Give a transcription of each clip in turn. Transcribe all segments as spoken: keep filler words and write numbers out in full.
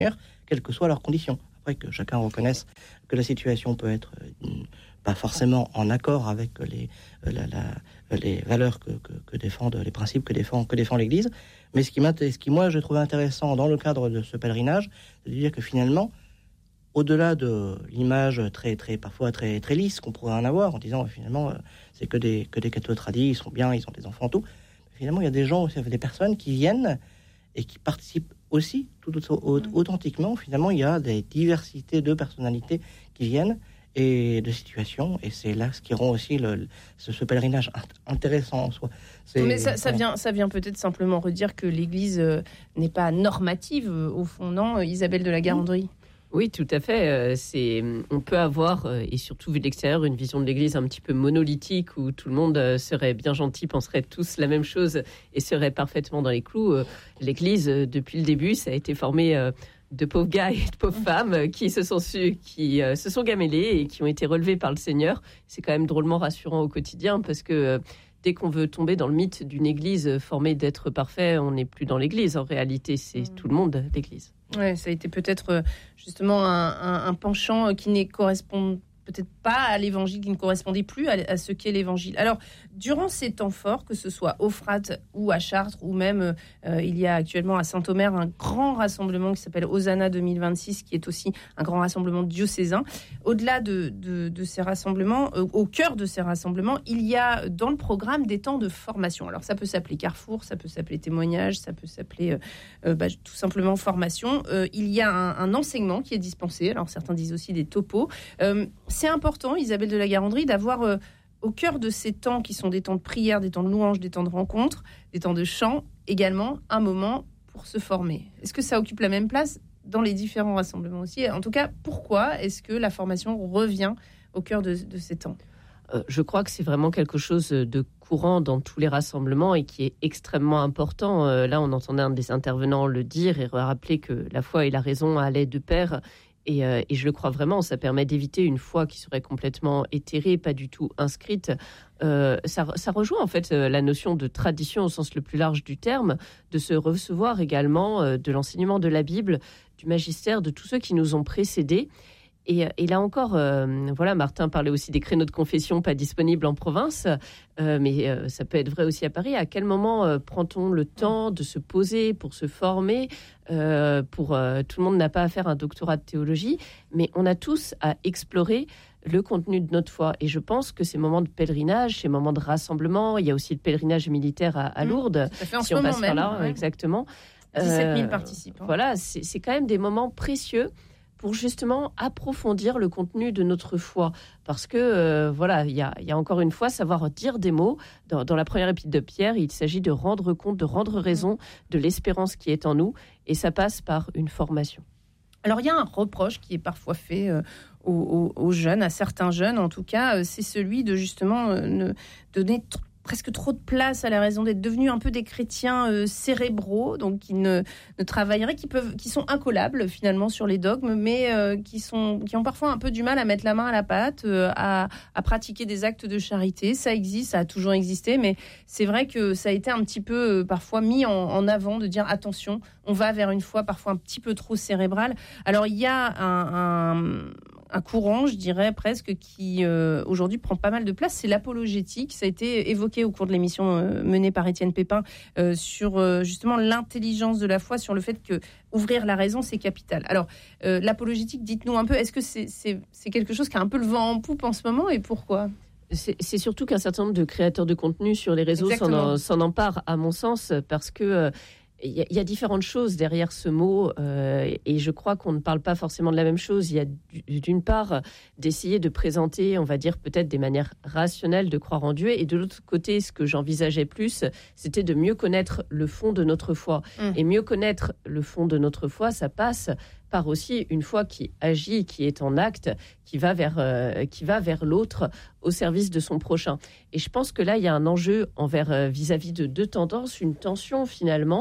quelles que soient leurs conditions. Après que chacun reconnaisse que la situation peut être euh, pas forcément en accord avec les, euh, la, la, les valeurs que, que, que défendent, les principes que défend, que défend l'Église. Mais ce qui, ce qui, moi, je trouve intéressant dans le cadre de ce pèlerinage, c'est de dire que finalement, au-delà de l'image très, très, parfois très, très lisse qu'on pourrait en avoir, en disant finalement, euh, c'est que des, que des cathos tradis, ils sont bien, ils ont des enfants, tout. Finalement, il y a des gens, des personnes qui viennent et qui participent aussi, tout authentiquement. Finalement, il y a des diversités de personnalités qui viennent et de situations, et c'est là ce qui rend aussi le, ce, ce pèlerinage intéressant en soi. C'est, Mais ça, ça, vient, ça vient peut-être simplement redire que l'Église euh, n'est pas normative, euh, au fond, non, Isabelle de la Garandrie? Oui, tout à fait. C'est, on peut avoir, et surtout vu de l'extérieur, une vision de l'Église un petit peu monolithique où tout le monde serait bien gentil, penserait tous la même chose et serait parfaitement dans les clous. L'Église, depuis le début, ça a été formé de pauvres gars et de pauvres femmes qui se sont su, qui se sont gamellés et qui ont été relevés par le Seigneur. C'est quand même drôlement rassurant au quotidien parce que dès qu'on veut tomber dans le mythe d'une Église formée d'êtres parfaits, on n'est plus dans l'Église. En réalité, c'est mmh. tout le monde, l'Église. Ouais, ça a été peut-être justement un, un, un penchant qui ne correspond peut-être pas à l'évangile, qui ne correspondait plus à, à ce qu'est l'évangile. Alors, durant ces temps forts, que ce soit au Frat ou à Chartres, ou même euh, il y a actuellement à Saint-Omer un grand rassemblement qui s'appelle Hosanna deux mille vingt-six, qui est aussi un grand rassemblement diocésain. Au-delà de, de, de ces rassemblements, euh, au cœur de ces rassemblements, il y a dans le programme des temps de formation. Alors, ça peut s'appeler Carrefour, ça peut s'appeler témoignage, ça peut s'appeler euh, euh, bah, tout simplement formation. Euh, il y a un, un enseignement qui est dispensé. Alors, certains disent aussi des topos. Euh, c'est important, Isabelle de la Garandrie, d'avoir euh, au cœur de ces temps qui sont des temps de prière, des temps de louange, des temps de rencontre, des temps de chant, également un moment pour se former. Est-ce que ça occupe la même place dans les différents rassemblements aussi? En tout cas, pourquoi est-ce que la formation revient au cœur de, de ces temps? euh, Je crois que c'est vraiment quelque chose de courant dans tous les rassemblements et qui est extrêmement important. Euh, là, on entendait un des intervenants le dire et rappeler que la foi et la raison allaient de pair. Et, euh, et je le crois vraiment, ça permet d'éviter une foi qui serait complètement éthérée, pas du tout inscrite. Euh, ça, ça rejoint en fait euh, la notion de tradition au sens le plus large du terme, de se recevoir également euh, de l'enseignement de la Bible, du magistère, de tous ceux qui nous ont précédés. Et, et là encore, euh, voilà, Martin parlait aussi des créneaux de confession pas disponibles en province, euh, mais euh, ça peut être vrai aussi à Paris. À quel moment euh, prend-on le temps de se poser pour se former euh, pour, euh, tout le monde n'a pas à faire un doctorat de théologie, mais on a tous à explorer le contenu de notre foi. Et je pense que ces moments de pèlerinage, ces moments de rassemblement, il y a aussi le pèlerinage militaire à, à Lourdes, mmh, fait en si ce on moment passe même, par là, ouais. exactement. dix-sept mille Euh, participants. Voilà, c'est, c'est quand même des moments précieux pour justement approfondir le contenu de notre foi. Parce que, euh, voilà, il y a, y a encore une fois savoir dire des mots. Dans, dans la première épître de Pierre, il s'agit de rendre compte, de rendre raison de l'espérance qui est en nous. Et ça passe par une formation. Alors, il y a un reproche qui est parfois fait euh, aux, aux, aux jeunes, à certains jeunes en tout cas, euh, c'est celui de justement euh, ne donner t- presque trop de place à la raison d'être devenus un peu des chrétiens euh, cérébraux, donc qui ne, ne travailleraient, qui peuvent, qui sont incollables finalement sur les dogmes, mais euh, qui sont, qui ont parfois un peu du mal à mettre la main à la pâte, euh, à, à pratiquer des actes de charité. Ça existe, ça a toujours existé, mais c'est vrai que ça a été un petit peu euh, parfois mis en, en avant de dire attention, on va vers une foi parfois un petit peu trop cérébrale. Alors il y a un, un un courant, je dirais presque, qui euh, aujourd'hui prend pas mal de place, c'est l'apologétique. Ça a été évoqué au cours de l'émission euh, menée par Étienne Pépin euh, sur euh, justement l'intelligence de la foi, sur le fait que ouvrir la raison, c'est capital. Alors, euh, l'apologétique, dites-nous un peu, est-ce que c'est, c'est, c'est quelque chose qui a un peu le vent en poupe en ce moment, et pourquoi ? C'est, c'est surtout qu'un certain nombre de créateurs de contenu sur les réseaux s'en, s'en emparent, à mon sens, parce que euh, il y, y a différentes choses derrière ce mot euh, et je crois qu'on ne parle pas forcément de la même chose. Il y a d'une part d'essayer de présenter, on va dire peut-être des manières rationnelles de croire en Dieu, et de l'autre côté, ce que j'envisageais plus, c'était de mieux connaître le fond de notre foi. Mmh. Et mieux connaître le fond de notre foi, ça passe par aussi une foi qui agit, qui est en acte, qui va vers, euh, qui va vers l'autre au service de son prochain. Et je pense que là, il y a un enjeu envers, euh, vis-à-vis de deux tendances, une tension finalement,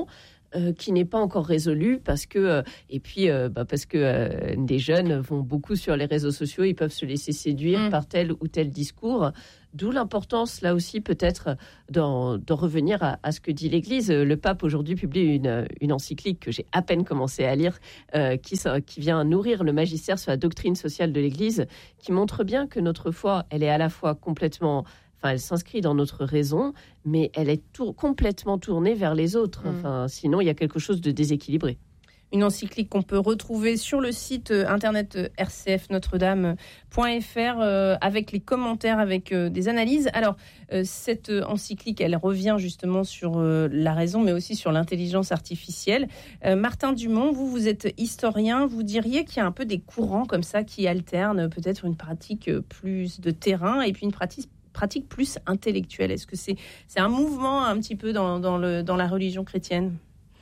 Euh, qui n'est pas encore résolu parce que euh, et puis euh, bah parce que euh, des jeunes vont beaucoup sur les réseaux sociaux, ils peuvent se laisser séduire mmh. par tel ou tel discours, d'où l'importance là aussi peut-être d'en, d'en revenir à, à ce que dit l'Église. Le pape aujourd'hui publie une, une encyclique que j'ai à peine commencé à lire euh, qui, qui vient nourrir le magistère sur la doctrine sociale de l'Église, qui montre bien que notre foi elle est à la fois complètement Enfin, elle s'inscrit dans notre raison, mais elle est tour- complètement tournée vers les autres. Enfin, mmh. Sinon, il y a quelque chose de déséquilibré. Une encyclique qu'on peut retrouver sur le site internet r c f notre dame point f r euh, avec les commentaires, avec euh, des analyses. Alors, euh, cette encyclique, elle revient justement sur euh, la raison, mais aussi sur l'intelligence artificielle. Euh, Martin Dumont, vous, vous êtes historien. Vous diriez qu'il y a un peu des courants comme ça qui alternent peut-être une pratique plus de terrain et puis une pratique pratique plus intellectuelle. Est-ce que c'est, c'est un mouvement un petit peu dans, dans, le, dans la religion chrétienne ?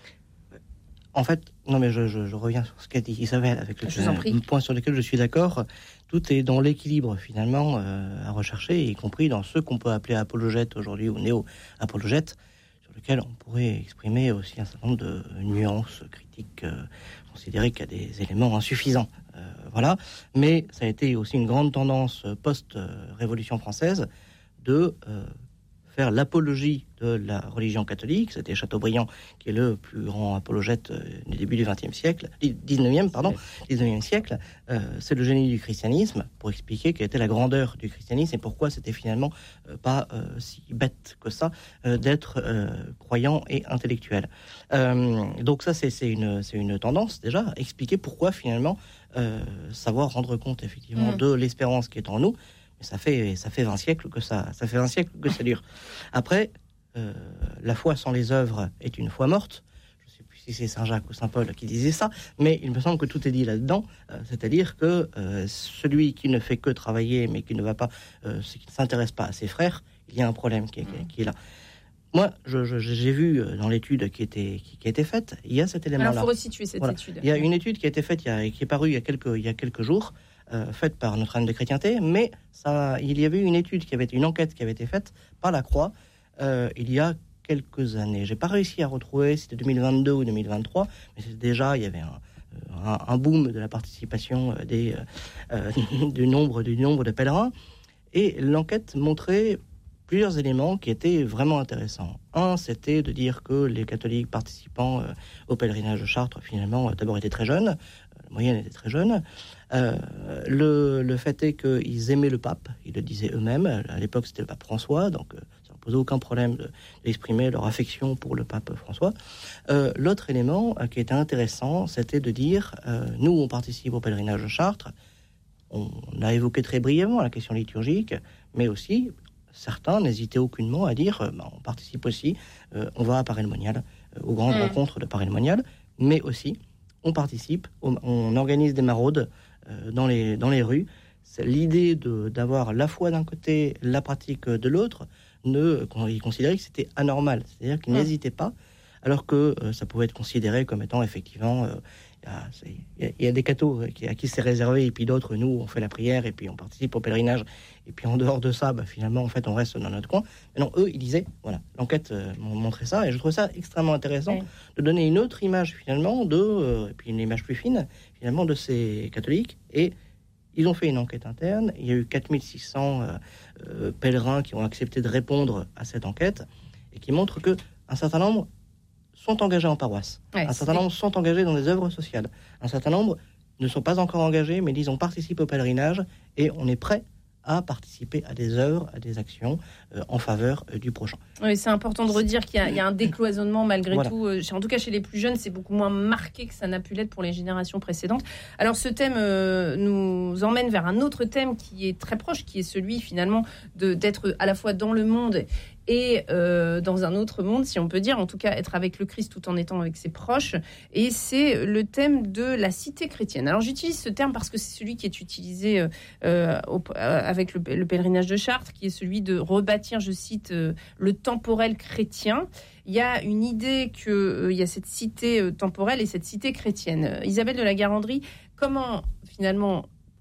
En fait, non mais je, je, je reviens sur ce qu'a dit Isabelle, avec le, le point sur lequel je suis d'accord. Tout est dans l'équilibre finalement euh, à rechercher, y compris dans ceux qu'on peut appeler apologètes aujourd'hui ou néo-apologètes, sur lesquels on pourrait exprimer aussi un certain nombre de nuances critiques, euh, considérer qu'il y a des éléments insuffisants. Euh, voilà. Mais ça a été aussi une grande tendance post-Révolution française de euh, faire l'apologie de la religion catholique. C'était Chateaubriand qui est le plus grand apologète euh, du début du vingtième siècle, dix-neuvième, pardon, dix-neuvième siècle. Euh, c'est le génie du christianisme pour expliquer quelle était la grandeur du christianisme et pourquoi c'était finalement euh, pas euh, si bête que ça euh, d'être euh, croyant et intellectuel. Euh, donc ça, c'est, c'est, une, c'est une tendance déjà, expliquer pourquoi finalement euh, savoir rendre compte effectivement mmh. de l'espérance qui est en nous. Mais ça fait, ça fait vingt siècles que ça, ça fait vingt siècles que ça dure. Après, euh, la foi sans les œuvres est une foi morte. Je ne sais plus si c'est Saint Jacques ou Saint Paul qui disait ça, mais il me semble que tout est dit là-dedans. Euh, c'est-à-dire que euh, celui qui ne fait que travailler, mais qui ne va pas, euh, qui ne s'intéresse pas à ses frères, il y a un problème qui est, qui est là. Moi, je, je, j'ai vu dans l'étude qui, était, qui, qui a été faite, il y a cet élément-là. Alors, il faut resituer cette voilà. étude. Il y a une étude qui a été faite, il y a, qui est parue il y a quelques, il y a quelques jours, euh, faite par Notre-Dame de Chrétienté, mais ça, il y avait une étude, qui avait été, une enquête qui avait été faite par la Croix euh, il y a quelques années. J'ai pas réussi à retrouver si c'était deux mille vingt-deux ou deux mille vingt-trois, mais c'était déjà, il y avait un, un, un boom de la participation des, euh, du, nombre, du nombre de pèlerins, et l'enquête montrait plusieurs éléments qui étaient vraiment intéressants. Un, c'était de dire que les catholiques participant euh, au pèlerinage de Chartres, finalement, euh, d'abord étaient très jeunes, euh, la moyenne était très jeune. Euh, le, le fait est qu'ils aimaient le pape, ils le disaient eux-mêmes. À l'époque, c'était le pape François, donc euh, ça ne posait aucun problème de, d'exprimer leur affection pour le pape François. Euh, l'autre élément euh, qui était intéressant, c'était de dire, euh, nous, on participe au pèlerinage de Chartres, on, on a évoqué très brièvement la question liturgique, mais aussi... Certains n'hésitaient aucunement à dire euh, bah, on participe aussi, euh, on va à Paray-le-Monial, euh, aux grandes mmh. rencontres de Paray-le-Monial, mais aussi on participe, on, on organise des maraudes euh, dans, les, dans les rues. C'est l'idée de, d'avoir la foi d'un côté, la pratique de l'autre, ne, ils considéraient que c'était anormal, c'est-à-dire qu'ils mmh. n'hésitaient pas, alors que euh, ça pouvait être considéré comme étant effectivement... Euh, Il y, a, il y a des cathos à qui c'est réservé, et puis d'autres, nous, on fait la prière, et puis on participe au pèlerinage, et puis en dehors de ça, bah, finalement, en fait, on reste dans notre coin. Mais non, eux, ils disaient, voilà, l'enquête euh, montrait ça, et je trouve ça extrêmement intéressant oui. de donner une autre image, finalement, de, euh, et puis une image plus fine, finalement, de ces catholiques, et ils ont fait une enquête interne, il y a eu quatre mille six cents euh, euh, pèlerins qui ont accepté de répondre à cette enquête, et qui montrent qu'un certain nombre sont engagés en paroisse. Ouais, un certain nombre sont engagés dans des œuvres sociales. Un certain nombre ne sont pas encore engagés, mais disent on participe au pèlerinage et on est prêt à participer à des œuvres, à des actions euh, en faveur euh, du prochain. Oui, c'est important de redire qu'il y a, il y a un décloisonnement malgré voilà. tout. Euh, en tout cas, chez les plus jeunes, c'est beaucoup moins marqué que ça n'a pu l'être pour les générations précédentes. Alors, ce thème euh, nous emmène vers un autre thème qui est très proche, qui est celui finalement de, d'être à la fois dans le monde et euh, dans un autre monde, si on peut dire, en tout cas être avec le Christ tout en étant avec ses proches. Et c'est le thème de la cité chrétienne. Alors j'utilise ce terme parce que c'est celui qui est utilisé euh, au, avec le, le pèlerinage de Chartres, qui est celui de rebâtir, je cite, euh, le temporel chrétien. Il y a une idée qu'il euh, y a cette cité euh, temporelle et cette cité chrétienne. Isabelle de la Garandrie, comment finalement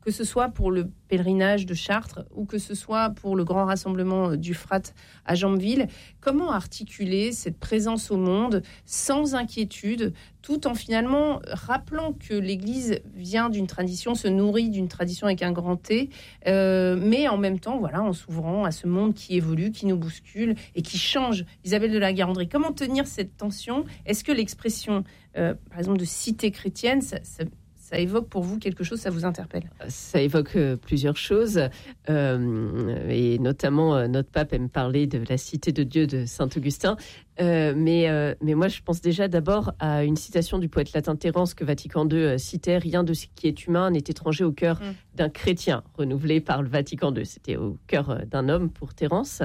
que ce soit pour le pèlerinage de Chartres ou que ce soit pour le grand rassemblement du Frat à Jambeville. Comment articuler cette présence au monde sans inquiétude, tout en finalement rappelant que l'Église vient d'une tradition, se nourrit d'une tradition avec un grand T, euh, mais en même temps, voilà, en s'ouvrant à ce monde qui évolue, qui nous bouscule et qui change. Isabelle de la Garandrie, comment tenir cette tension ? Est-ce que l'expression, euh, par exemple, de cité chrétienne, ça, ça Ça évoque pour vous quelque chose, ça vous interpelle ? Ça évoque euh, plusieurs choses, euh, et notamment euh, notre pape aime parler de la cité de Dieu de Saint-Augustin, euh, mais, euh, mais moi je pense déjà d'abord à une citation du poète latin Terence que Vatican deux euh, citait « Rien de ce qui est humain n'est étranger au cœur mmh. d'un chrétien », renouvelé par le Vatican deux, c'était au cœur d'un homme pour Terence.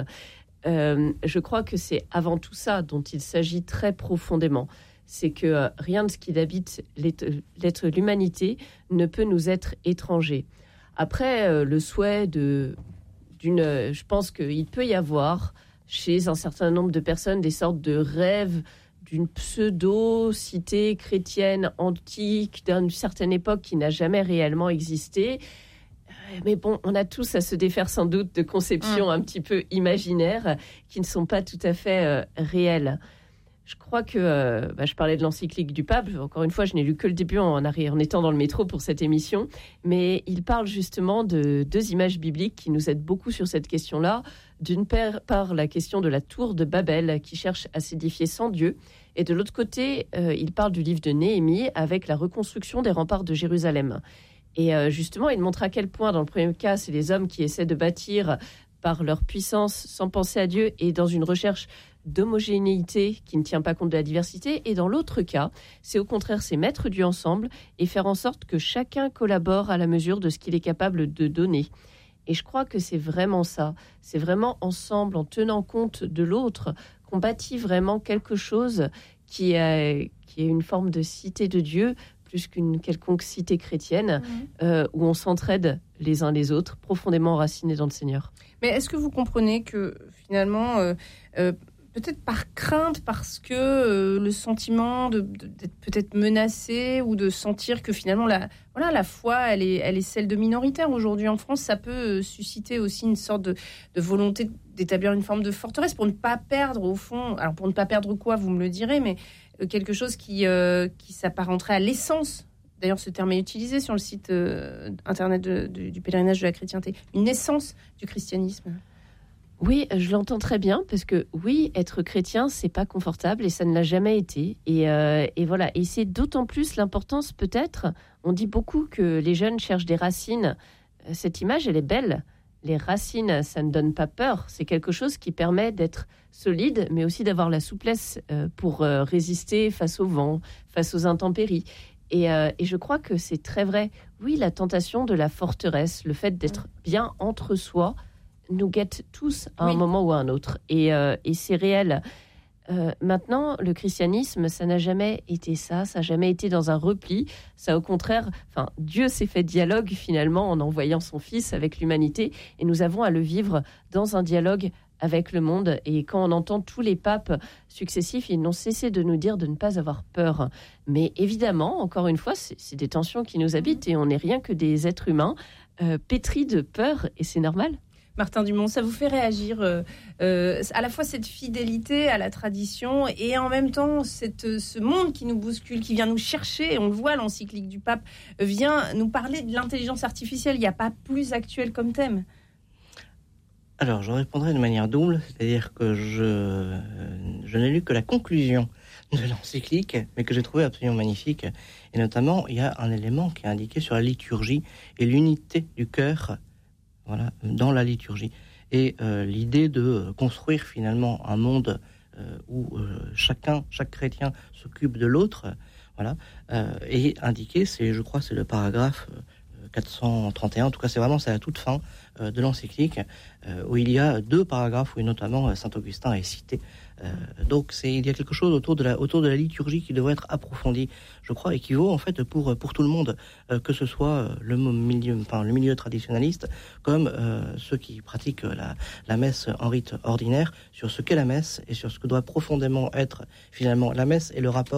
Euh, je crois que c'est avant tout ça dont il s'agit très profondément. C'est que euh, rien de ce qui habite l'être, l'être, l'humanité ne peut nous être étranger. Après, euh, le souhait de, d'une... Euh, je pense qu'il peut y avoir chez un certain nombre de personnes des sortes de rêves d'une pseudo-cité chrétienne antique d'une certaine époque qui n'a jamais réellement existé. Euh, mais bon, on a tous à se défaire sans doute de conceptions mmh. un petit peu imaginaires qui ne sont pas tout à fait euh, réelles. Je crois que, euh, bah, je parlais de l'encyclique du pape, encore une fois, je n'ai lu que le début en, en étant dans le métro pour cette émission, mais il parle justement de deux images bibliques qui nous aident beaucoup sur cette question-là. D'une part, la question de la tour de Babel qui cherche à s'édifier sans Dieu, et de l'autre côté, euh, il parle du livre de Néhémie avec la reconstruction des remparts de Jérusalem. Et euh, justement, il montre à quel point, dans le premier cas, c'est les hommes qui essaient de bâtir par leur puissance sans penser à Dieu et dans une recherche d'homogénéité qui ne tient pas compte de la diversité, et dans l'autre cas, c'est au contraire c'est mettre Dieu ensemble et faire en sorte que chacun collabore à la mesure de ce qu'il est capable de donner. Et je crois que c'est vraiment ça, c'est vraiment ensemble, en tenant compte de l'autre, qu'on bâtit vraiment quelque chose qui est, qui est une forme de cité de Dieu, plus qu'une quelconque cité chrétienne, mmh. euh, où on s'entraide les uns les autres, profondément enracinés dans le Seigneur. Mais est-ce que vous comprenez que finalement... Euh, euh, peut-être par crainte, parce que euh, le sentiment de, de, d'être peut-être menacé ou de sentir que finalement la, voilà, la foi, elle est, elle est celle de minoritaires aujourd'hui en France, ça peut susciter aussi une sorte de, de volonté d'établir une forme de forteresse pour ne pas perdre au fond, alors pour ne pas perdre quoi, vous me le direz, mais euh, quelque chose qui, euh, qui s'apparenterait à l'essence. D'ailleurs, ce terme est utilisé sur le site euh, internet de, de, du pèlerinage de la chrétienté, une essence du christianisme. Oui, je l'entends très bien, parce que oui, être chrétien, c'est pas confortable et ça ne l'a jamais été. Et, euh, et voilà, et c'est d'autant plus l'importance peut-être, on dit beaucoup que les jeunes cherchent des racines. Cette image, elle est belle. Les racines, ça ne donne pas peur. C'est quelque chose qui permet d'être solide, mais aussi d'avoir la souplesse euh, pour euh, résister face au vent, face aux intempéries. Et, euh, et je crois que c'est très vrai. Oui, la tentation de la forteresse, le fait d'être bien entre soi, nous guette tous à oui. un moment ou à un autre. Et, euh, et c'est réel. Euh, maintenant, le christianisme, ça n'a jamais été ça. Ça n'a jamais été dans un repli. Ça, au contraire, enfin, Dieu s'est fait dialogue, finalement, en envoyant son Fils avec l'humanité. Et nous avons à le vivre dans un dialogue avec le monde. Et quand on entend tous les papes successifs, ils n'ont cessé de nous dire de ne pas avoir peur. Mais évidemment, encore une fois, c'est, c'est des tensions qui nous habitent. Et on n'est rien que des êtres humains euh, pétris de peur. Et c'est normal. Martin Dumont, ça vous fait réagir euh, euh, à la fois cette fidélité à la tradition et en même temps cette, ce monde qui nous bouscule, qui vient nous chercher, on le voit, l'encyclique du pape vient nous parler de l'intelligence artificielle. Il n'y a pas plus actuel comme thème. Alors, je répondrai de manière double, c'est-à-dire que je, je n'ai lu que la conclusion de l'encyclique, mais que j'ai trouvé absolument magnifique. Et notamment, il y a un élément qui est indiqué sur la liturgie et l'unité du cœur. Voilà, dans la liturgie. Et euh, l'idée de construire finalement un monde euh, où euh, chacun, chaque chrétien s'occupe de l'autre, voilà, euh, est indiqué, c'est, je crois, c'est le paragraphe euh, quatre cent trente et un, en tout cas c'est vraiment c'est à la toute fin euh, de l'encyclique, euh, où il y a deux paragraphes où notamment euh, Saint-Augustin est cité. Euh, donc c'est, il y a quelque chose autour de la, autour de la liturgie qui devrait être approfondi, je crois, et qui vaut en fait pour, pour tout le monde, euh, que ce soit le milieu, enfin, le milieu traditionnaliste, comme euh, ceux qui pratiquent la, la messe en rite ordinaire, sur ce qu'est la messe et sur ce que doit profondément être finalement la messe et le rapport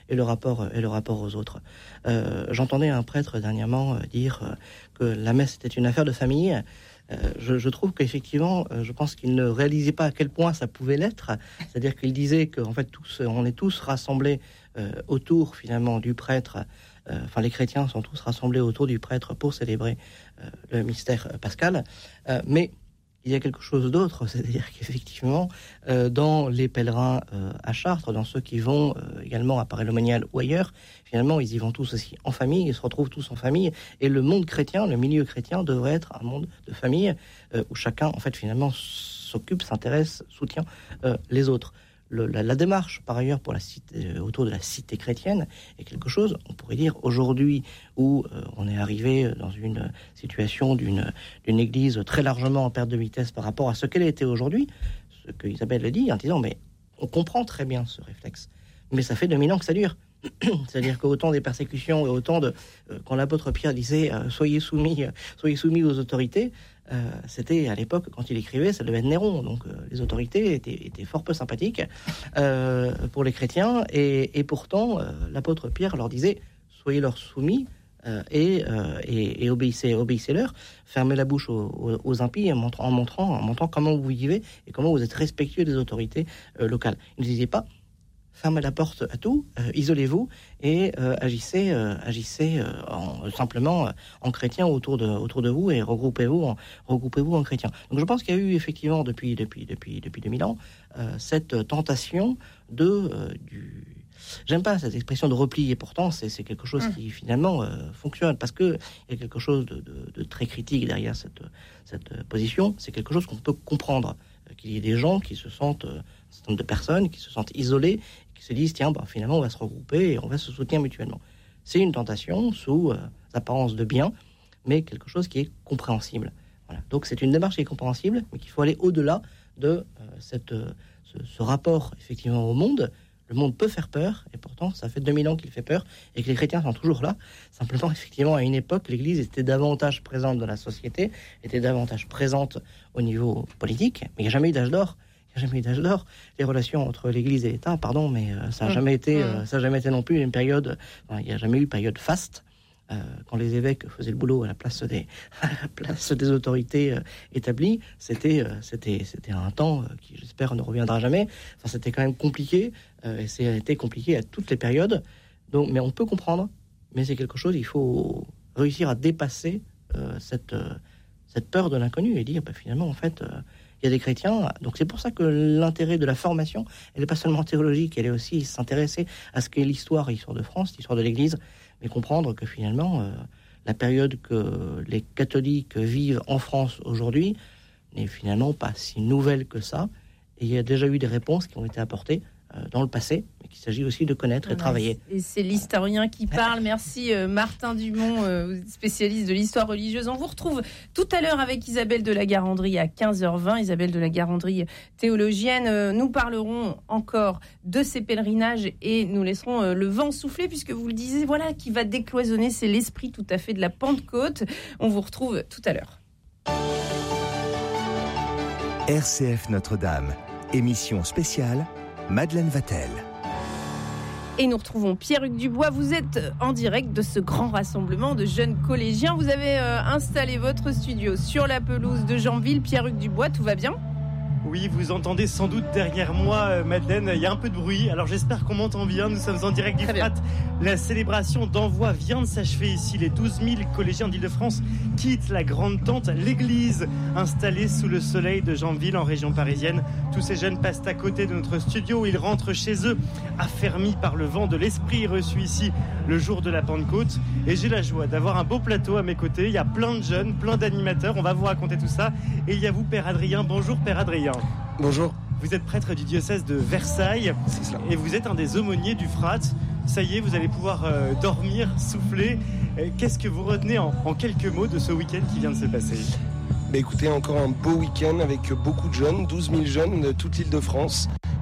et le rapport, et le rapport aux autres. Euh, j'entendais un prêtre dernièrement dire que la messe était une affaire de famille. Euh, je, je trouve qu'effectivement, euh, je pense qu'il ne réalisait pas à quel point ça pouvait l'être. C'est-à-dire qu'il disait qu'en fait, tous, on est tous rassemblés euh, autour finalement du prêtre. Euh, enfin, les chrétiens sont tous rassemblés autour du prêtre pour célébrer euh, le mystère pascal. Euh, mais il y a quelque chose d'autre, c'est-à-dire qu'effectivement, euh, dans les pèlerins euh, à Chartres, dans ceux qui vont euh, également à Paray-le-Monial ou ailleurs, finalement, ils y vont tous aussi en famille, ils se retrouvent tous en famille, et le monde chrétien, le milieu chrétien, devrait être un monde de famille euh, où chacun, en fait, finalement, s'occupe, s'intéresse, soutient euh, les autres. Le, la, la démarche, par ailleurs, pour la cité, euh, autour de la cité chrétienne est quelque chose, on pourrait dire, aujourd'hui, où euh, on est arrivé dans une situation d'une, d'une église très largement en perte de vitesse par rapport à ce qu'elle était aujourd'hui, ce que Isabelle le dit, en disant, mais on comprend très bien ce réflexe, mais ça fait deux mille ans que ça dure. C'est-à-dire qu'autant des persécutions et autant de... Euh, quand l'apôtre Pierre disait euh, « soyez soumis, euh, soyez soumis aux autorités euh, », c'était à l'époque, quand il écrivait, ça devait être Néron. Donc euh, les autorités étaient, étaient fort peu sympathiques euh, pour les chrétiens. Et, et pourtant, euh, l'apôtre Pierre leur disait « soyez leur soumis euh, et, euh, et, et obéissez, obéissez-leur, fermez la bouche aux, aux, aux impies en montrant, en, montrant, en montrant comment vous vivez et comment vous êtes respectueux des autorités euh, locales. » Il ne disait pas fermez la porte à tout, euh, isolez-vous et euh, agissez, euh, agissez euh, en, simplement euh, en chrétien autour de, autour de vous et regroupez-vous en, regroupez-vous en chrétien. Donc je pense qu'il y a eu effectivement depuis, depuis, depuis, depuis deux mille ans euh, cette tentation de... Euh, du... J'aime pas cette expression de repli, et pourtant c'est, c'est quelque chose qui finalement euh, fonctionne, parce qu'il y a quelque chose de, de, de très critique derrière cette, cette position. C'est quelque chose qu'on peut comprendre, euh, qu'il y ait des gens qui se sentent, euh, un certain nombre de personnes qui se sentent isolées, qui se disent tiens, bah, finalement on va se regrouper et on va se soutenir mutuellement. C'est une tentation sous euh, apparence de bien, mais quelque chose qui est compréhensible. Voilà. Donc c'est une démarche qui est compréhensible, mais qu'il faut aller au-delà de euh, cette, euh, ce, ce rapport effectivement au monde. Le monde peut faire peur, et pourtant, ça fait deux mille ans qu'il fait peur, et que les chrétiens sont toujours là. Simplement, effectivement, à une époque, l'Église était davantage présente dans la société, était davantage présente au niveau politique, mais il n'y a jamais eu d'âge d'or. Il n'y a jamais eu d'âge d'or. Les relations entre l'Église et l'État, pardon, mais euh, ça n'a jamais été, euh, ça n'a jamais été non plus une période. Enfin, il n'y a jamais eu période faste. Euh, quand les évêques faisaient le boulot à la place des, à la place des autorités euh, établies, c'était, euh, c'était, c'était un temps euh, qui, j'espère, ne reviendra jamais. Enfin, c'était quand même compliqué, euh, et ça a été compliqué à toutes les périodes. Donc, mais on peut comprendre, mais c'est quelque chose, il faut réussir à dépasser euh, cette, euh, cette peur de l'inconnu et dire, bah, finalement, en fait, euh, il y a des chrétiens. Donc c'est pour ça que l'intérêt de la formation, elle n'est pas seulement théologique, elle est aussi s'intéresser à ce qu'est l'histoire, l'histoire de France, l'histoire de l'Église, mais comprendre que finalement, euh, la période que les catholiques vivent en France aujourd'hui n'est finalement pas si nouvelle que ça. Et il y a déjà eu des réponses qui ont été apportées euh, dans le passé, mais qu'il s'agit aussi de connaître et de travailler. Et c'est l'historien qui parle. Merci euh, Martin Dumont, euh, spécialiste de l'histoire religieuse. On vous retrouve tout à l'heure avec Isabelle de la Garandrie à quinze heures vingt. Isabelle de la Garandrie, théologienne. Euh, nous parlerons encore de ces pèlerinages et nous laisserons euh, le vent souffler, puisque vous le disiez, voilà, qui va décloisonner, c'est l'esprit tout à fait de la Pentecôte. On vous retrouve tout à l'heure. R C F Notre-Dame, émission spéciale, Madeleine Vatel. Et nous retrouvons Pierre-Hugues Dubois. Vous êtes en direct de ce grand rassemblement de jeunes collégiens. Vous avez euh, installé votre studio sur la pelouse de Janville. Pierre-Hugues Dubois, tout va bien ? Oui, vous entendez sans doute derrière moi, euh, Madeleine, il y a un peu de bruit. Alors j'espère qu'on m'entend bien. Nous sommes en direct du Frat. La célébration d'envoi vient de s'achever ici. Les douze mille collégiens d'Île-de-France quittent la grande tente, l'église installée sous le soleil de Janville en région parisienne. Tous ces jeunes passent à côté de notre studio où ils rentrent chez eux, affermis par le vent de l'esprit reçu ici le jour de la Pentecôte. Et j'ai la joie d'avoir un beau plateau à mes côtés. Il y a plein de jeunes, plein d'animateurs. On va vous raconter tout ça. Et il y a vous, Père Adrien. Bonjour, Père Adrien. Bonjour. Vous êtes prêtre du diocèse de Versailles. C'est cela. Et vous êtes un des aumôniers du Frat. Ça y est, vous allez pouvoir euh, dormir, souffler. Euh, qu'est-ce que vous retenez en, en quelques mots de ce week-end qui vient de se passer ? Bah écoutez, encore un beau week-end avec beaucoup de jeunes, douze mille jeunes de toute l'Île-de-France.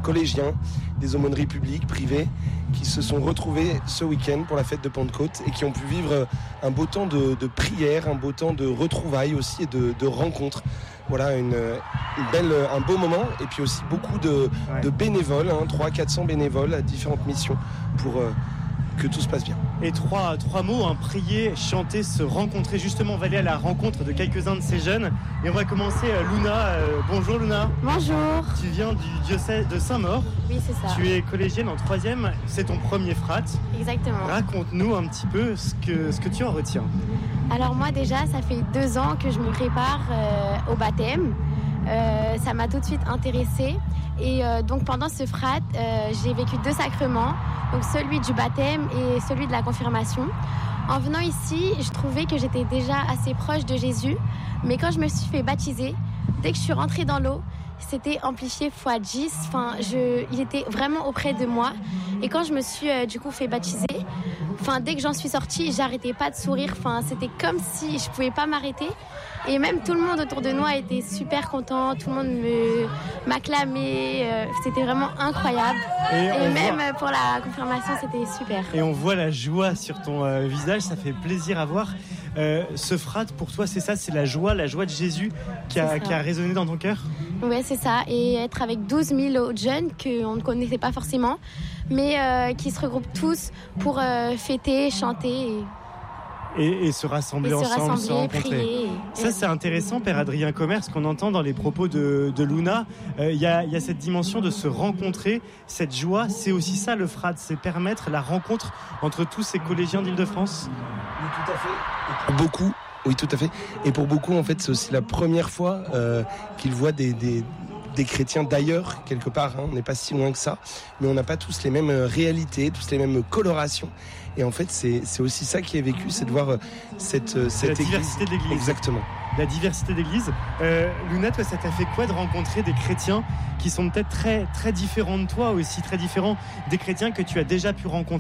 collégiens, des aumôneries publiques, privées, qui se sont retrouvés ce week-end pour la fête de Pentecôte et qui ont pu vivre un beau temps de, de prière, un beau temps de retrouvailles aussi et de, de rencontres. Voilà, une, une belle, un beau moment et puis aussi beaucoup de, ouais. de bénévoles, hein, trois à quatre cents bénévoles à différentes missions pour euh, que tout se passe bien. Et trois, trois mots, hein, prier, chanter, se rencontrer. Justement, on va aller à la rencontre de quelques-uns de ces jeunes. Et on va commencer, euh, Luna. Euh, bonjour Luna. Bonjour. Tu viens du diocèse de Saint-Maur. Oui, c'est ça. Tu es collégienne en troisième. C'est ton premier frat. Exactement. Raconte-nous un petit peu ce que, ce que tu en retiens. Alors moi déjà, ça fait deux ans que je me prépare euh, au baptême. Euh, ça m'a tout de suite intéressée. Et euh, donc pendant ce frat, euh, j'ai vécu deux sacrements, donc celui du baptême et celui de la confirmation. En venant ici, je trouvais que j'étais déjà assez proche de Jésus, mais quand je me suis fait baptiser, dès que je suis rentrée dans l'eau, c'était amplifié fois dix. Enfin, je, il était vraiment auprès de moi. Et quand je me suis euh, du coup fait baptiser, enfin, dès que j'en suis sortie, j'arrêtais pas de sourire. Enfin, c'était comme si je pouvais pas m'arrêter. Et même tout le monde autour de nous a été super content. Tout le monde me, m'acclamait. Euh, c'était vraiment incroyable. Et, et même voit... pour la confirmation, c'était super. Et on voit la joie sur ton euh, visage. Ça fait plaisir à voir. Euh, ce frat, pour toi, c'est ça, c'est la joie, la joie de Jésus qui a, qui a résonné dans ton cœur ? Oui, c'est ça. Et être avec douze mille autres jeunes qu'on ne connaissait pas forcément, mais euh, qui se regroupent tous pour euh, fêter, chanter. Et... Et, et se rassembler et ensemble, se, se rencontrer. Prier, ça, c'est intéressant, Père Adrien Commer, ce qu'on entend dans les propos de, de Luna. Il euh, y, a, y a cette dimension de se rencontrer, cette joie. C'est aussi ça, le frat, c'est permettre la rencontre entre tous ces collégiens d'Île-de-France. Oui, tout à fait. Et pour beaucoup, oui, tout à fait. Et pour beaucoup, en fait, c'est aussi la première fois euh, qu'ils voient des... des... des chrétiens d'ailleurs, quelque part, hein, on n'est pas si loin que ça, mais on n'a pas tous les mêmes réalités, tous les mêmes colorations. Et en fait, c'est, c'est aussi ça qui est vécu, c'est de voir cette, cette la église. diversité de l'église. Exactement. La diversité d'église. Euh, Luna, toi, ça t'a fait quoi de rencontrer des chrétiens qui sont peut-être très, très différents de toi aussi, très différents des chrétiens que tu as déjà pu rencontrer ?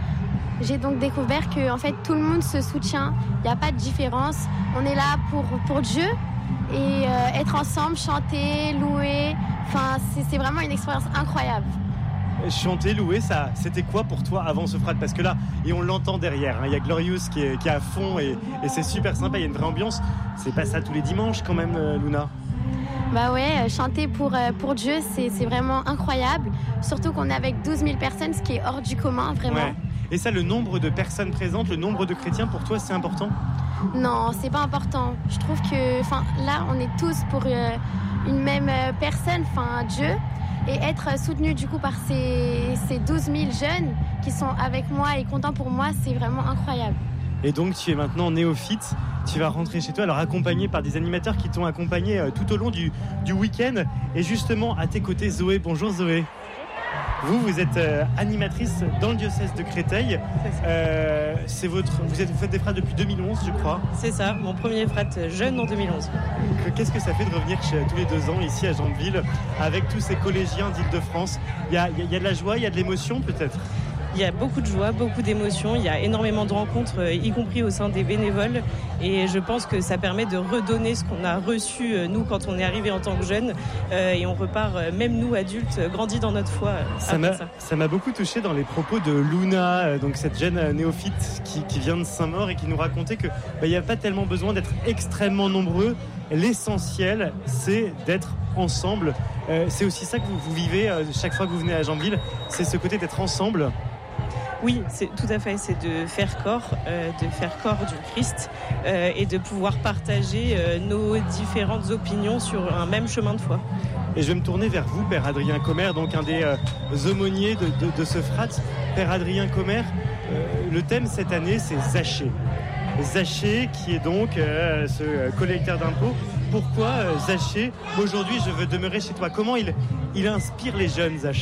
J'ai donc découvert que en fait, tout le monde se soutient, il n'y a pas de différence. On est là pour, pour Dieu. Et euh, être ensemble, chanter, louer, enfin, c'est, c'est vraiment une expérience incroyable. Chanter, louer, ça, c'était quoi pour toi avant ce frat ? Parce que là, et on l'entend derrière, hein, il y a Glorious qui est, qui est à fond et, et c'est super sympa, il y a une vraie ambiance. C'est pas ça tous les dimanches quand même, euh, Luna ? Bah ouais, chanter pour, euh, pour Dieu, c'est, c'est vraiment incroyable. Surtout qu'on est avec douze mille personnes, ce qui est hors du commun, vraiment. Ouais. Et ça, le nombre de personnes présentes, le nombre de chrétiens, pour toi, c'est important ? Non, c'est pas important. Je trouve que, enfin, là, on est tous pour euh, une même personne, enfin, Dieu, et être soutenu du coup par ces, ces douze mille jeunes qui sont avec moi et contents pour moi, c'est vraiment incroyable. Et donc, tu es maintenant néophyte. Tu vas rentrer chez toi, alors accompagné par des animateurs qui t'ont accompagné euh, tout au long du, du week-end. Et justement, à tes côtés, Zoé. Bonjour, Zoé. Vous, vous êtes euh, animatrice dans le diocèse de Créteil. Euh, c'est votre, vous, êtes, vous faites des frats depuis deux mille onze, je crois. C'est ça, mon premier frat jeune en deux mille onze. Qu'est-ce que ça fait de revenir chez, tous les deux ans ici à Jambeville avec tous ces collégiens d'Île-de-France ? Il y a, il y a de la joie, il y a de l'émotion peut-être ? Il y a beaucoup de joie, beaucoup d'émotions, il y a énormément de rencontres, y compris au sein des bénévoles. Et je pense que ça permet de redonner ce qu'on a reçu, nous, quand on est arrivé en tant que jeunes. Et on repart, même nous, adultes, grandis dans notre foi. Ça m'a, ça. ça m'a beaucoup touché dans les propos de Luna, donc cette jeune néophyte qui, qui vient de Saint-Maur et qui nous racontait qu'il bah, n'y a pas tellement besoin d'être extrêmement nombreux. L'essentiel, c'est d'être ensemble. Euh, c'est aussi ça que vous, vous vivez euh, chaque fois que vous venez à Jambeville, c'est ce côté d'être ensemble. Oui, c'est tout à fait, c'est de faire corps, euh, de faire corps du Christ euh, et de pouvoir partager euh, nos différentes opinions sur un même chemin de foi. Et je vais me tourner vers vous, Père Adrien Commer, donc un des euh, aumôniers de, de, de ce frat. Père Adrien Commer, euh, le thème cette année, c'est Zachée. Zachée, qui est donc euh, ce collecteur d'impôts. Pourquoi euh, Zachée ? Aujourd'hui, je veux demeurer chez toi. Comment il, il inspire les jeunes, Zachée ?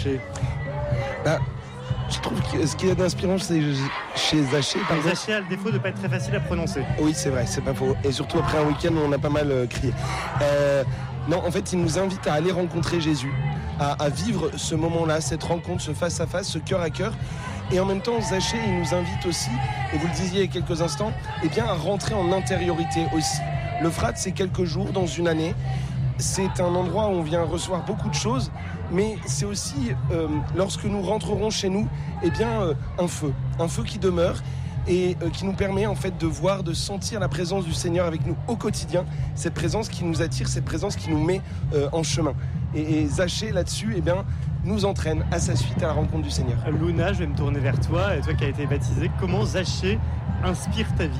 Bah, je trouve que ce qu'il y a d'inspirant, c'est chez Zachée. Par exemple. Zachée a le défaut de ne pas être très facile à prononcer. Oui, c'est vrai, c'est pas faux. Et surtout après un week-end où on a pas mal euh, crié. Euh, non, en fait, il nous invite à aller rencontrer Jésus, à, à vivre ce moment-là, cette rencontre, ce face-à-face, ce cœur à cœur. Et en même temps, Zachée, il nous invite aussi, et vous le disiez il y a quelques instants, eh bien, à rentrer en intériorité aussi. Le frat, c'est quelques jours dans une année. C'est un endroit où on vient recevoir beaucoup de choses, mais c'est aussi, euh, lorsque nous rentrerons chez nous, eh bien, euh, un feu, un feu qui demeure et euh, qui nous permet en fait de voir, de sentir la présence du Seigneur avec nous au quotidien, cette présence qui nous attire, cette présence qui nous met euh, en chemin. Et, et Zachée, là-dessus, eh bien, nous entraîne à sa suite à la rencontre du Seigneur. Luna, je vais me tourner vers toi, toi qui as été baptisée, comment Zachée inspire ta vie ?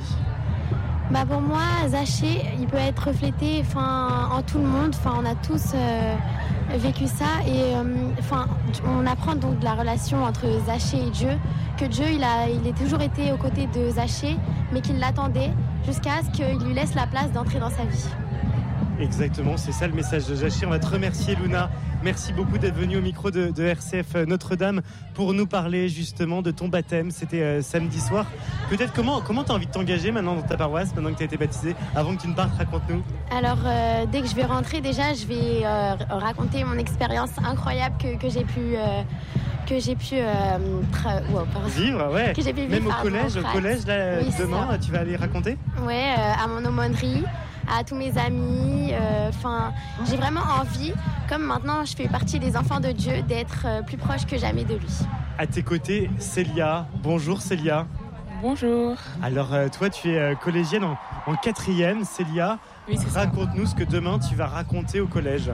Bah pour moi, Zachée, il peut être reflété enfin, en tout le monde. Enfin, on a tous euh, vécu ça. Et euh, enfin, on apprend donc de la relation entre Zachée et Dieu, que Dieu, il a, il a toujours été aux côtés de Zachée, mais qu'il l'attendait jusqu'à ce qu'il lui laisse la place d'entrer dans sa vie. Exactement, c'est ça le message de Zachée. On va te remercier, Luna. Merci beaucoup d'être venue au micro de, de R C F Notre-Dame pour nous parler justement de ton baptême. C'était euh, samedi soir. Peut-être comment comment tu as envie de t'engager maintenant dans ta paroisse, maintenant que tu as été baptisée? Avant que tu ne partes, raconte-nous. Alors, euh, dès que je vais rentrer, déjà, je vais euh, raconter mon expérience incroyable que, que j'ai pu... Euh, que j'ai pu euh, tra- wow, vivre, ouais. Que j'ai pu vivre, même au pardon, collège, au collège là, oui, demain, tu vas aller raconter? Ouais, euh, à mon aumônerie, à tous mes amis. Enfin, euh, j'ai vraiment envie, comme maintenant je fais partie des enfants de Dieu, d'être euh, plus proche que jamais de lui. À tes côtés, Célia. Bonjour Célia. Bonjour. Alors euh, toi, tu es euh, collégienne en, en quatrième, Célia. Oui, c'est Raconte-nous ça. ce que demain tu vas raconter au collège.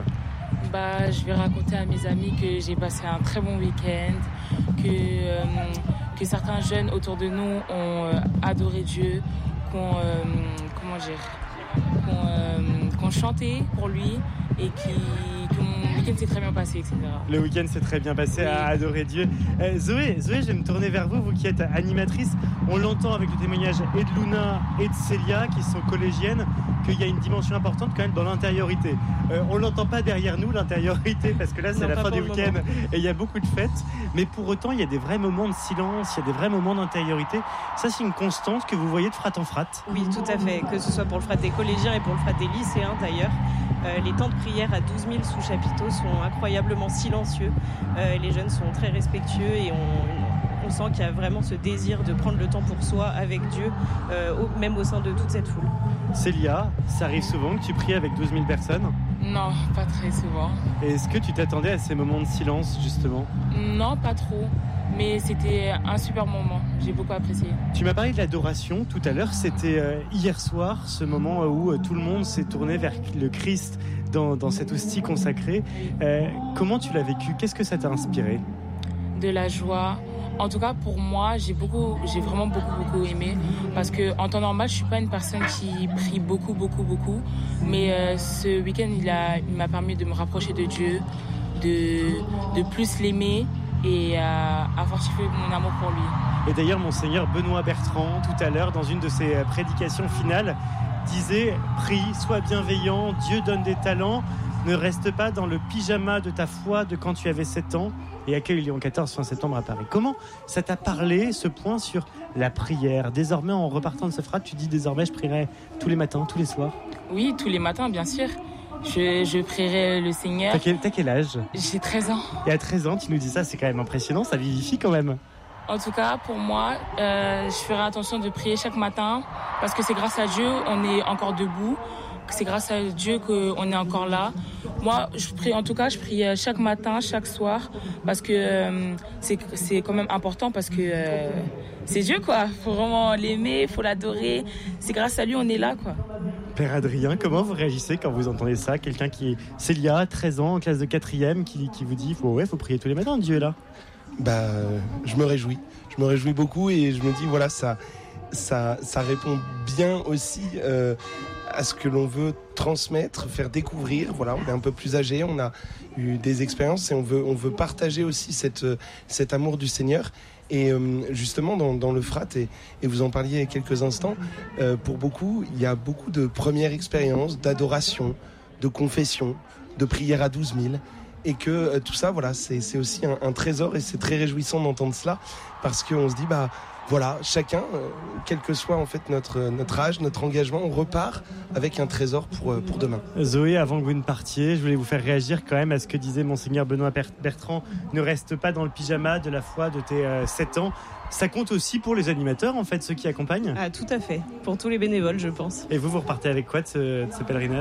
Bah, je vais raconter à mes amis que j'ai passé un très bon week-end, que, euh, que certains jeunes autour de nous ont euh, adoré Dieu, qu'on, euh, comment dire, qu'on, euh, qu'on chantait pour lui et qui, que mon week-end s'est très bien passé, et cetera. Le week-end s'est très bien passé, oui. À adorer Dieu. Euh, Zoé, Zoé, je vais me tourner vers vous, vous qui êtes animatrice. On l'entend avec le témoignage et de Luna et de Célia, qui sont collégiennes, qu'il y a une dimension importante quand même dans l'intériorité. Euh, on l'entend pas derrière nous, l'intériorité, parce que là c'est non, la fin du week-end et il y a beaucoup de fêtes. Mais pour autant, il y a des vrais moments de silence, il y a des vrais moments d'intériorité. Ça, c'est une constante que vous voyez de frat en frat. Oui, tout à fait. Que ce soit pour le frat des collégiens et pour le frat des lycéens d'ailleurs. Euh, les temps de prière à douze mille sous chapiteaux sont incroyablement silencieux. Euh, les jeunes sont très respectueux et on, on sent qu'il y a vraiment ce désir de prendre le temps pour soi avec Dieu, euh, au, même au sein de toute cette foule. Célia, ça arrive souvent que tu pries avec douze mille personnes? Non, pas très souvent. Et est-ce que tu t'attendais à ces moments de silence, justement? Non, pas trop. Mais c'était un super moment, j'ai beaucoup apprécié. Tu m'as parlé de l'adoration tout à l'heure, c'était euh, hier soir, ce moment où euh, tout le monde s'est tourné vers le Christ dans, dans cette hostie consacrée. Euh, comment tu l'as vécu? Qu'est-ce que ça t'a inspiré? De la joie. En tout cas, pour moi, j'ai, beaucoup, j'ai vraiment beaucoup, beaucoup aimé. Parce qu'en temps normal, je ne suis pas une personne qui prie beaucoup, beaucoup, beaucoup. Mais euh, ce week-end, il, a, il m'a permis de me rapprocher de Dieu, de, de plus l'aimer et à, à fortifier mon amour pour lui. Et d'ailleurs, Monseigneur Benoît Bertrand, tout à l'heure, dans une de ses prédications finales, disait « Prie, sois bienveillant, Dieu donne des talents, ne reste pas dans le pyjama de ta foi de quand tu avais sept ans et accueille Léon quatorze fin septembre à Paris. » Comment ça t'a parlé, ce point sur la prière? Désormais, en repartant de ce frat, tu dis désormais je prierai tous les matins, tous les soirs? Oui, tous les matins, bien sûr. Je, je prierai le Seigneur. T'as quel, t'as quel âge? J'ai treize ans. Et à treize ans, tu nous dis ça, c'est quand même impressionnant, ça vivifie quand même. En tout cas, pour moi, euh, je ferai attention de prier chaque matin parce que c'est grâce à Dieu on est encore debout. C'est grâce à Dieu qu'on est encore là. Moi, je prie, en tout cas, je prie chaque matin, chaque soir, parce que euh, c'est, c'est quand même important, parce que euh, c'est Dieu, quoi. Il faut vraiment l'aimer, il faut l'adorer. C'est grâce à lui on est là, quoi. Père Adrien, comment vous réagissez quand vous entendez ça? Quelqu'un qui est Célia, treize ans, en classe de quatrième, qui, qui vous dit faut, ouais, faut prier tous les matins, Dieu est là. Bah, je me réjouis. Je me réjouis beaucoup et je me dis, voilà, ça, ça, ça répond bien aussi euh, à ce que l'on veut transmettre, faire découvrir. Voilà, on est un peu plus âgé, on a eu des expériences et on veut, on veut partager aussi cette, cet amour du Seigneur. Et euh, justement, dans, dans le frat, et, et vous en parliez il y a quelques instants, euh, pour beaucoup, il y a beaucoup de premières expériences, d'adoration, de confession, de prière à douze mille. Et que euh, tout ça, voilà, c'est, c'est aussi un, un trésor et c'est très réjouissant d'entendre cela parce qu'on se dit, bah voilà, chacun, euh, quel que soit en fait notre, notre âge, notre engagement, on repart avec un trésor pour, euh, pour demain. Zoé, avant que vous ne partiez, je voulais vous faire réagir quand même à ce que disait Monseigneur Benoît Bertrand. Ne reste pas dans le pyjama de la foi de tes euh, sept ans. Ça compte aussi pour les animateurs, en fait, ceux qui accompagnent? Ah, tout à fait. Pour tous les bénévoles, je pense. Et vous, vous repartez avec quoi de ce, de ce pèlerinage?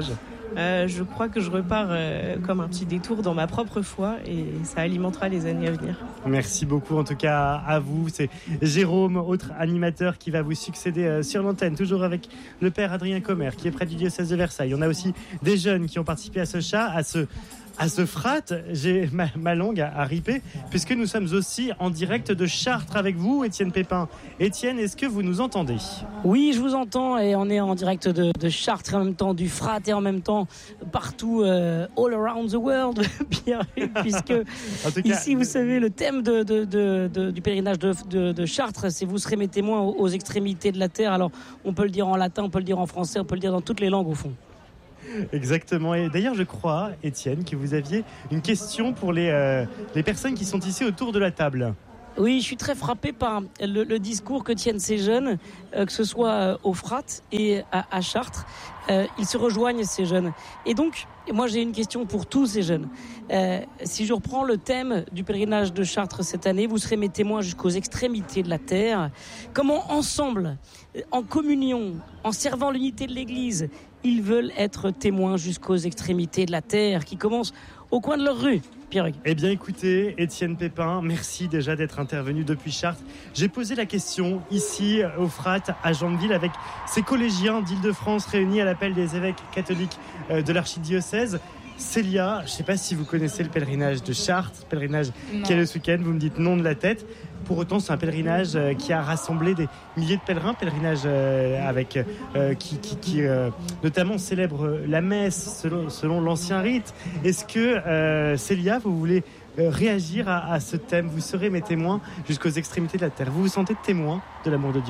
euh, je crois que je repars euh, comme un petit détour dans ma propre foi et ça alimentera les années à venir. Merci beaucoup en tout cas à vous. C'est Jérôme, autre animateur qui va vous succéder euh, sur l'antenne, toujours avec le père Adrien Comer qui est près du diocèse de Versailles. On a aussi des jeunes qui ont participé à ce chat, à ce À ce frat, j'ai ma, ma langue à, à riper, puisque nous sommes aussi en direct de Chartres avec vous, Étienne Pépin. Étienne, est-ce que vous nous entendez ? Oui, je vous entends et on est en direct de, de Chartres et en même temps du frat et en même temps partout, euh, all around the world, Pierre, puisque cas, ici, vous savez, le thème de, de, de, de, du pèlerinage de, de, de Chartres, c'est vous serez mes témoins aux, aux extrémités de la terre. Alors, on peut le dire en latin, on peut le dire en français, on peut le dire dans toutes les langues au fond. Exactement. Et d'ailleurs, je crois, Étienne, que vous aviez une question pour les, euh, les personnes qui sont ici autour de la table. Oui, je suis très frappé par le, le discours que tiennent ces jeunes, euh, que ce soit euh, au Frat et à, à Chartres. Euh, ils se rejoignent, ces jeunes. Et donc, moi, j'ai une question pour tous ces jeunes. Euh, si je reprends le thème du pèlerinage de Chartres cette année, vous serez mes témoins jusqu'aux extrémités de la terre. Comment, ensemble, en communion, en servant l'unité de l'Église, ils veulent être témoins jusqu'aux extrémités de la terre, qui commencent au coin de leur rue. Pierre. Eh bien écoutez, Étienne Pépin, merci déjà d'être intervenu depuis Chartres. J'ai posé la question ici au Frat à Jambeville avec ces collégiens d'Île-de-France réunis à l'appel des évêques catholiques de l'archidiocèse. Célia, je ne sais pas si vous connaissez le pèlerinage de Chartres, pèlerinage non. qui est le ce week-end, vous me dites non de la tête. Pour autant, c'est un pèlerinage qui a rassemblé des milliers de pèlerins, pèlerinage avec, euh, qui, qui, qui euh, notamment célèbre la messe selon, selon l'ancien rite. Est-ce que, euh, Célia, vous voulez réagir à, à ce thème ? Vous serez mes témoins jusqu'aux extrémités de la terre. Vous vous sentez témoin de l'amour de Dieu ?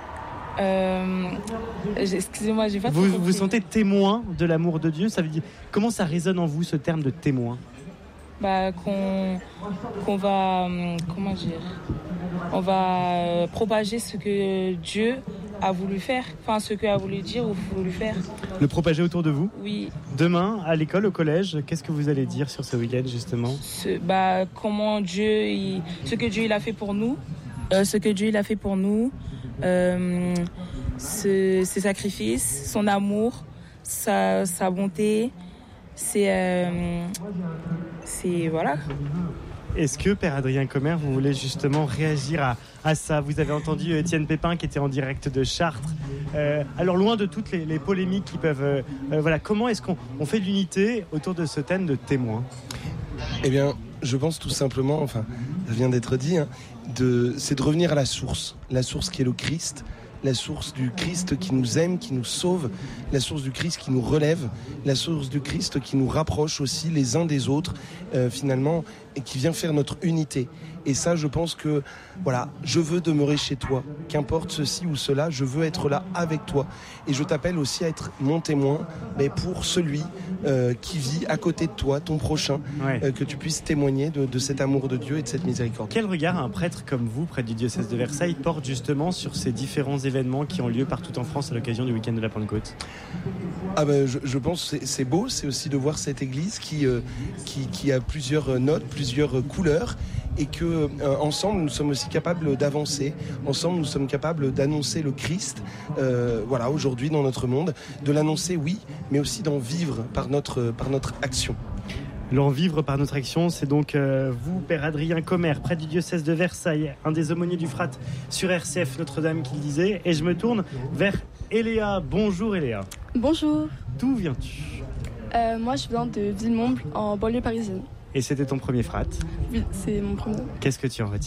Euh, excusez-moi, j'ai pas vous vous sentez témoin de l'amour de Dieu ? Ça veut dire, comment ça résonne en vous ce terme de témoin ? Bah, qu'on, qu'on va, comment dire, on va propager ce que Dieu a voulu faire, enfin ce qu'il a voulu dire ou voulu faire. Le propager autour de vous ? Oui. Demain, à l'école, au collège, qu'est-ce que vous allez dire sur ce week-end justement ? ce, bah, comment Dieu, il, ce que Dieu il a fait pour nous, euh, ce que Dieu il a fait pour nous, euh, ce, ses sacrifices, son amour, sa, sa bonté. C'est, euh, c'est voilà. Est-ce que, Père Adrien Comer, vous voulez justement réagir à, à ça ? Vous avez entendu Étienne Pépin qui était en direct de Chartres. Euh, alors, loin de toutes les, les polémiques qui peuvent... Euh, euh, voilà, comment est-ce qu'on on fait de l'unité autour de ce thème de témoin ? Eh bien, je pense tout simplement, enfin, ça vient d'être dit, hein, de, c'est de revenir à la source. La source qui est le Christ. La source du Christ qui nous aime, qui nous sauve, la source du Christ qui nous relève, la source du Christ qui nous rapproche aussi les uns des autres, euh, finalement, et qui vient faire notre unité. Et ça, je pense que, voilà, je veux demeurer chez toi, qu'importe ceci ou cela, je veux être là avec toi. Et je t'appelle aussi à être mon témoin, mais pour celui euh, qui vit à côté de toi, ton prochain, ouais. euh, que tu puisses témoigner de, de cet amour de Dieu et de cette miséricorde. Quel regard un prêtre comme vous, près du diocèse de Versailles, porte justement sur ces différents événements qui ont lieu partout en France à l'occasion du week-end de la Pentecôte ? Ah ben, je, je pense que c'est, c'est beau, c'est aussi de voir cette église qui, euh, qui, qui a plusieurs notes, plusieurs couleurs, et que euh, ensemble nous sommes aussi capables d'avancer, ensemble nous sommes capables d'annoncer le Christ, euh, voilà, aujourd'hui dans notre monde, de l'annoncer oui, mais aussi d'en vivre par notre, par notre action. L'en vivre par notre action, c'est donc euh, vous, Père Adrien Comer, près du diocèse de Versailles, un des aumôniers du Frat sur R C F Notre-Dame qui le disait, et je me tourne vers Eléa. Bonjour Eléa. Bonjour. D'où viens-tu ? euh, Moi je viens de Villemomble, en banlieue parisienne. Et c'était ton premier frat ? Oui, c'est mon premier. Qu'est-ce que tu en retiens ?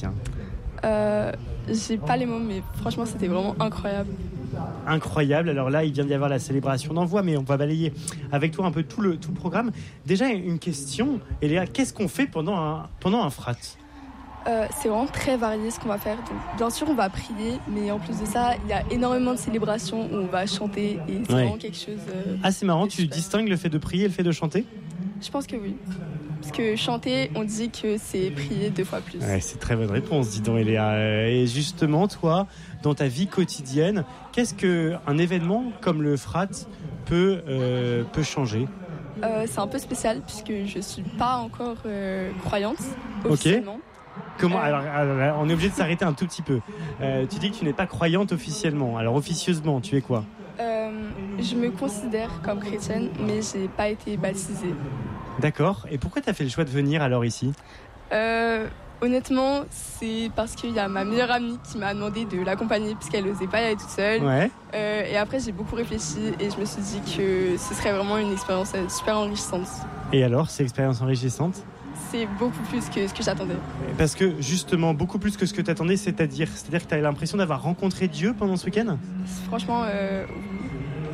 euh, J'ai pas les mots, mais franchement, c'était vraiment incroyable. Incroyable. Alors là, il vient d'y avoir la célébration d'envoi, mais on va balayer avec toi un peu tout le, tout le programme. Déjà, une question, Eléa, qu'est-ce qu'on fait pendant un, pendant un frat ? euh, C'est vraiment très varié ce qu'on va faire. Donc, bien sûr, on va prier, mais en plus de ça, il y a énormément de célébrations où on va chanter et c'est ouais. vraiment quelque chose... Euh, ah, c'est marrant, tu super. distingues le fait de prier et le fait de chanter ? Je pense que oui. Parce que chanter, on dit que c'est prier deux fois plus. Ouais, c'est très bonne réponse, dis donc, Eléa. Et justement, toi, dans ta vie quotidienne, qu'est-ce qu'un événement comme le Frat peut, euh, peut changer ? euh, C'est un peu spécial, puisque je ne suis pas encore euh, croyante, officiellement. Okay. Comment, alors, alors, on est obligé de s'arrêter un tout petit peu. Euh, tu dis que tu n'es pas croyante officiellement. Alors, officieusement, tu es quoi ? euh, je me considère comme chrétienne, mais j'ai pas été baptisée. D'accord. Et pourquoi tu as fait le choix de venir alors ici ? euh, Honnêtement, c'est parce qu'il y a ma meilleure amie qui m'a demandé de l'accompagner puisqu'elle n'osait pas y aller toute seule. Ouais. Euh, et après, j'ai beaucoup réfléchi et je me suis dit que ce serait vraiment une expérience super enrichissante. Et alors, c'est expérience enrichissante ? C'est beaucoup plus que ce que j'attendais. Parce que justement, beaucoup plus que ce que tu attendais, c'est-à-dire, c'est-à-dire que tu as l'impression d'avoir rencontré Dieu pendant ce week-end ? Franchement, euh, oui.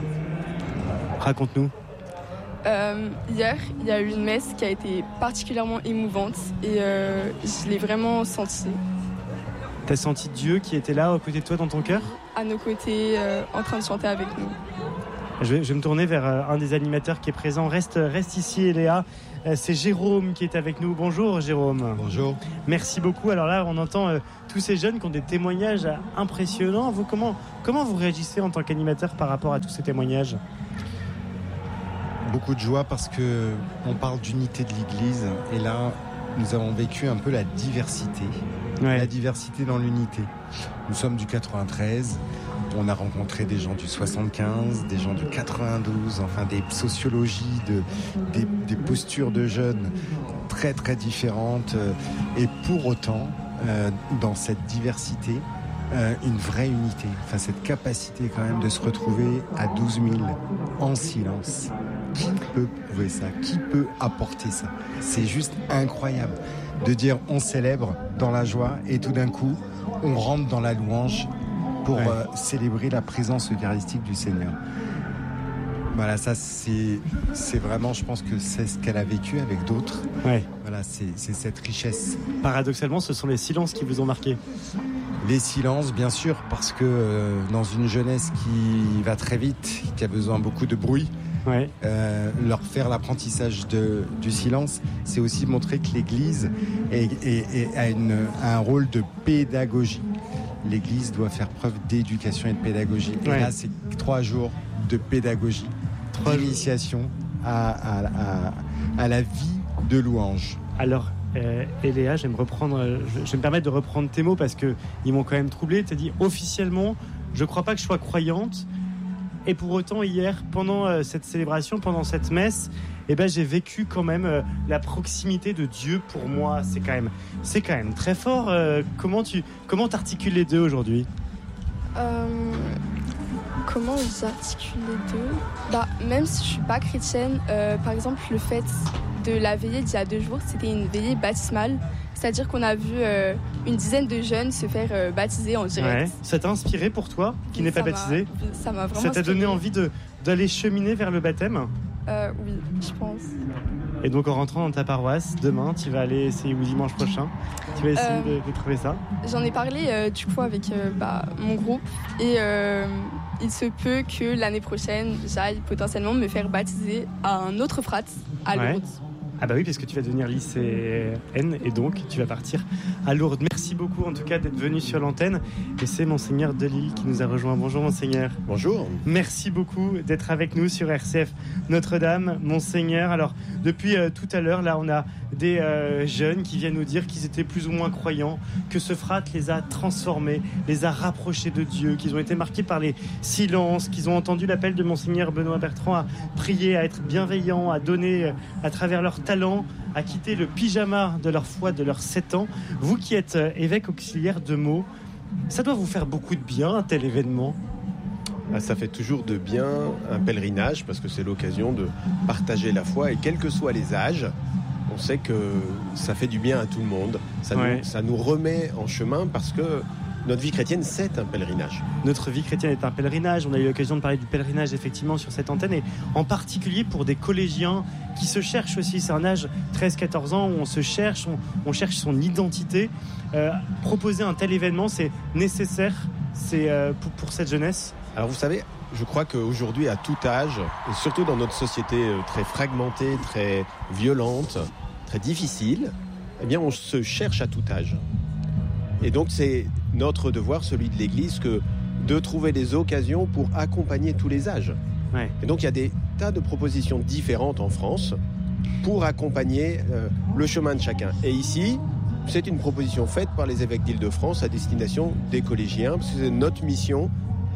Raconte-nous. Euh, hier, il y a eu une messe qui a été particulièrement émouvante et euh, je l'ai vraiment sentie. T'as senti Dieu qui était là, à côté de toi, dans ton cœur ? À nos côtés, euh, en train de chanter avec nous. Je vais, je vais me tourner vers euh, un des animateurs qui est présent. Reste, reste ici, Léa. Euh, c'est Jérôme qui est avec nous. Bonjour, Jérôme. Bonjour. Merci beaucoup. Alors là, on entend euh, tous ces jeunes qui ont des témoignages euh, impressionnants. Vous, comment, comment vous réagissez en tant qu'animateur par rapport à tous ces témoignages ? Beaucoup de joie parce qu'on parle d'unité de l'Église et là, nous avons vécu un peu la diversité. Ouais. La diversité dans l'unité. Nous sommes du quatre-vingt-treize, on a rencontré des gens du soixante-quinze, des gens du quatre-vingt-douze, enfin des sociologies, de, des, des postures de jeunes très très différentes. Et pour autant, euh, dans cette diversité, euh, une vraie unité. Enfin, cette capacité quand même de se retrouver à douze mille en silence. Qui peut prouver ça ? Qui peut apporter ça ? C'est juste incroyable de dire on célèbre dans la joie et tout d'un coup on rentre dans la louange pour ouais. euh, célébrer la présence eucharistique du Seigneur. Voilà, ça c'est, c'est vraiment, je pense que c'est ce qu'elle a vécu avec d'autres. Ouais. Voilà, c'est, c'est cette richesse. Paradoxalement, ce sont les silences qui vous ont marqué. Les silences, bien sûr, parce que euh, dans une jeunesse qui va très vite, qui a besoin beaucoup de bruit, ouais. euh, leur faire l'apprentissage de, du silence, c'est aussi montrer que l'Église est, est, est, a, une, a un rôle de pédagogie. L'Église doit faire preuve d'éducation et de pédagogie. Et ouais. là, c'est trois jours de pédagogie, trois d'initiation à, à, à, à la vie de louange. Alors, euh, Léa, je vais me reprendre, je, je vais me permettre de reprendre tes mots parce que ils m'ont quand même troublé. Tu as dit officiellement, je crois pas que je sois croyante. Et pour autant, hier, pendant euh, cette célébration, pendant cette messe, eh ben, j'ai vécu quand même euh, la proximité de Dieu pour moi. C'est quand même, c'est quand même très fort. Euh, comment tu comment t'articules les deux aujourd'hui ? euh, Comment j'articule les deux ? Bah, même si je suis pas chrétienne, euh, par exemple, le fait de la veillée d'il y a deux jours, c'était une veillée baptismale. C'est-à-dire qu'on a vu euh, une dizaine de jeunes se faire euh, baptiser en direct. Ouais. Ça t'a inspiré pour toi, qui n'es pas baptisé ? Ça m'a vraiment Ça t'a inspiré. donné envie de, d'aller cheminer vers le baptême ? euh, Oui, je pense. Et donc en rentrant dans ta paroisse, demain, tu vas aller essayer, ou dimanche prochain, tu vas essayer euh, de, de trouver ça ? J'en ai parlé euh, du coup avec euh, bah, mon groupe et euh, il se peut que l'année prochaine, j'aille potentiellement me faire baptiser à un autre frat à Lourdes. Ouais. Ah bah oui, parce que tu vas devenir lycéenne et donc tu vas partir à Lourdes. Merci beaucoup en tout cas d'être venu sur l'antenne. Et c'est Monseigneur Delille qui nous a rejoint. Bonjour Monseigneur. Bonjour. Merci beaucoup d'être avec nous sur R C F Notre-Dame. Monseigneur, alors depuis euh, tout à l'heure, là on a des euh, jeunes qui viennent nous dire qu'ils étaient plus ou moins croyants, que ce frat les a transformés, les a rapprochés de Dieu, qu'ils ont été marqués par les silences, qu'ils ont entendu l'appel de Monseigneur Benoît Bertrand à prier, à être bienveillants, à donner euh, à travers leur talent, à quitter le pyjama de leur foi de leurs sept ans. Vous qui êtes euh, évêque auxiliaire de Meaux, ça doit vous faire beaucoup de bien un tel événement ? Ah, ça fait toujours de bien un pèlerinage parce que c'est l'occasion de partager la foi et quels que soient les âges, on sait que ça fait du bien à tout le monde. Ça, ouais. nous, ça nous remet en chemin parce que notre vie chrétienne, c'est un pèlerinage. Notre vie chrétienne est un pèlerinage. On a eu l'occasion de parler du pèlerinage effectivement sur cette antenne et en particulier pour des collégiens qui se cherchent aussi. C'est un âge treize quatorze ans où on se cherche, on, on cherche son identité. Euh, proposer un tel événement, c'est nécessaire c'est, euh, pour, pour cette jeunesse. Alors vous savez, je crois qu'aujourd'hui à tout âge, et surtout dans notre société très fragmentée, très violente, très difficile, eh bien on se cherche à tout âge. Et donc c'est notre devoir, celui de l'Église, que de trouver des occasions pour accompagner tous les âges. Ouais. Et donc il y a des tas de propositions différentes en France pour accompagner euh, le chemin de chacun. Et ici, c'est une proposition faite par les évêques d'Île-de-France à destination des collégiens, parce que c'est notre mission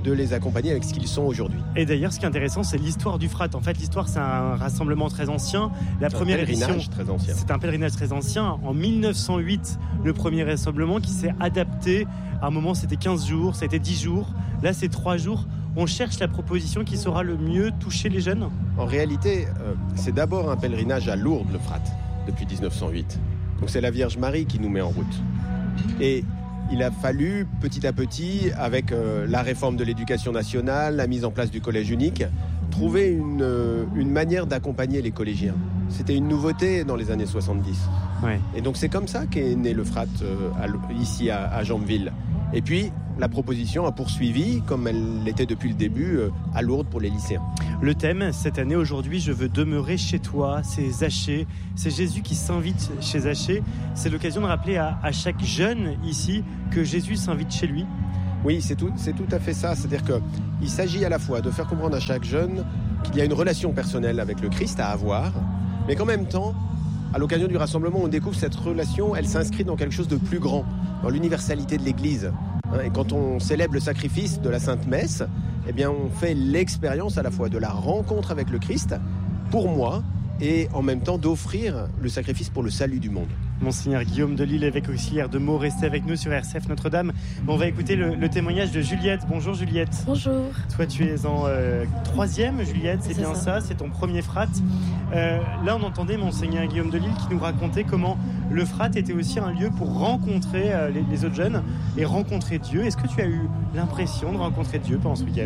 de les accompagner avec ce qu'ils sont aujourd'hui. Et d'ailleurs, ce qui est intéressant, c'est l'histoire du Frat. En fait, l'histoire, c'est un rassemblement très ancien. La c'est première un pèlerinage édition, très ancien. C'est un pèlerinage très ancien. En mille neuf cent huit, le premier rassemblement qui s'est adapté. À un moment, c'était quinze jours, ça a été dix jours. Là, c'est trois jours. On cherche la proposition qui saura le mieux toucher les jeunes. En réalité, euh, c'est d'abord un pèlerinage à Lourdes, le Frat, depuis dix-neuf cent huit. Donc c'est la Vierge Marie qui nous met en route. Et il a fallu, petit à petit, avec euh, la réforme de l'éducation nationale, la mise en place du collège unique, trouver une, euh, une manière d'accompagner les collégiens. C'était une nouveauté dans les années soixante-dix. Ouais. Et donc c'est comme ça qu'est né le Frat euh, à, ici à, à Jambeville. Et puis, la proposition a poursuivi, comme elle l'était depuis le début, euh, à Lourdes pour les lycéens. Le thème, cette année, aujourd'hui, je veux demeurer chez toi, c'est Zachée. C'est Jésus qui s'invite chez Zachée. C'est l'occasion de rappeler à, à chaque jeune ici que Jésus s'invite chez lui. Oui, c'est tout, c'est tout à fait ça. C'est-à-dire qu'il s'agit à la fois de faire comprendre à chaque jeune qu'il y a une relation personnelle avec le Christ à avoir, mais qu'en même temps, à l'occasion du rassemblement, on découvre cette relation, elle s'inscrit dans quelque chose de plus grand, dans l'universalité de l'Église. Et quand on célèbre le sacrifice de la Sainte Messe, eh bien, on fait l'expérience à la fois de la rencontre avec le Christ, pour moi, et en même temps d'offrir le sacrifice pour le salut du monde. Monseigneur Guillaume Delisle, évêque auxiliaire de Meaux, restez avec nous sur R C F Notre-Dame. On va écouter le, le témoignage de Juliette. Bonjour Juliette. Bonjour. Toi tu es en euh, troisième Juliette, c'est, c'est bien ça. ça, c'est ton premier Frat. Euh, là on entendait Monseigneur Guillaume Delisle qui nous racontait comment le Frat était aussi un lieu pour rencontrer euh, les, les autres jeunes et rencontrer Dieu. Est-ce que tu as eu l'impression de rencontrer Dieu pendant ce week-end ?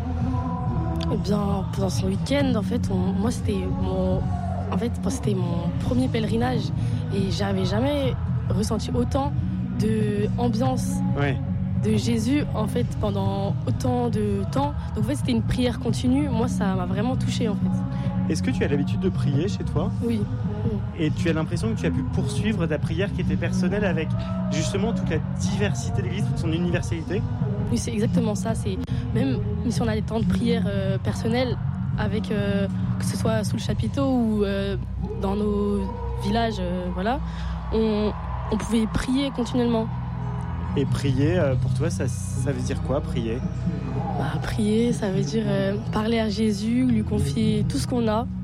Eh bien, pendant ce week-end, en fait, on, moi c'était mon... En fait, c'était mon premier pèlerinage et j'avais jamais ressenti autant d'ambiance ouais. de Jésus en fait pendant autant de temps. Donc en fait, c'était une prière continue. Moi, ça m'a vraiment touchée en fait. Est-ce que tu as l'habitude de prier chez toi ? Oui. Et tu as l'impression que tu as pu poursuivre ta prière qui était personnelle avec justement toute la diversité de l'Église, toute son universalité ? Oui, c'est exactement ça. C'est même si on a des temps de prière euh, personnels, avec euh, que ce soit sous le chapiteau ou euh, dans nos villages, euh, voilà, on, on pouvait prier continuellement. Et prier, euh, pour toi, ça, ça veut dire quoi, prier ? Bah, prier, ça veut dire euh, parler à Jésus, lui confier tout ce qu'on a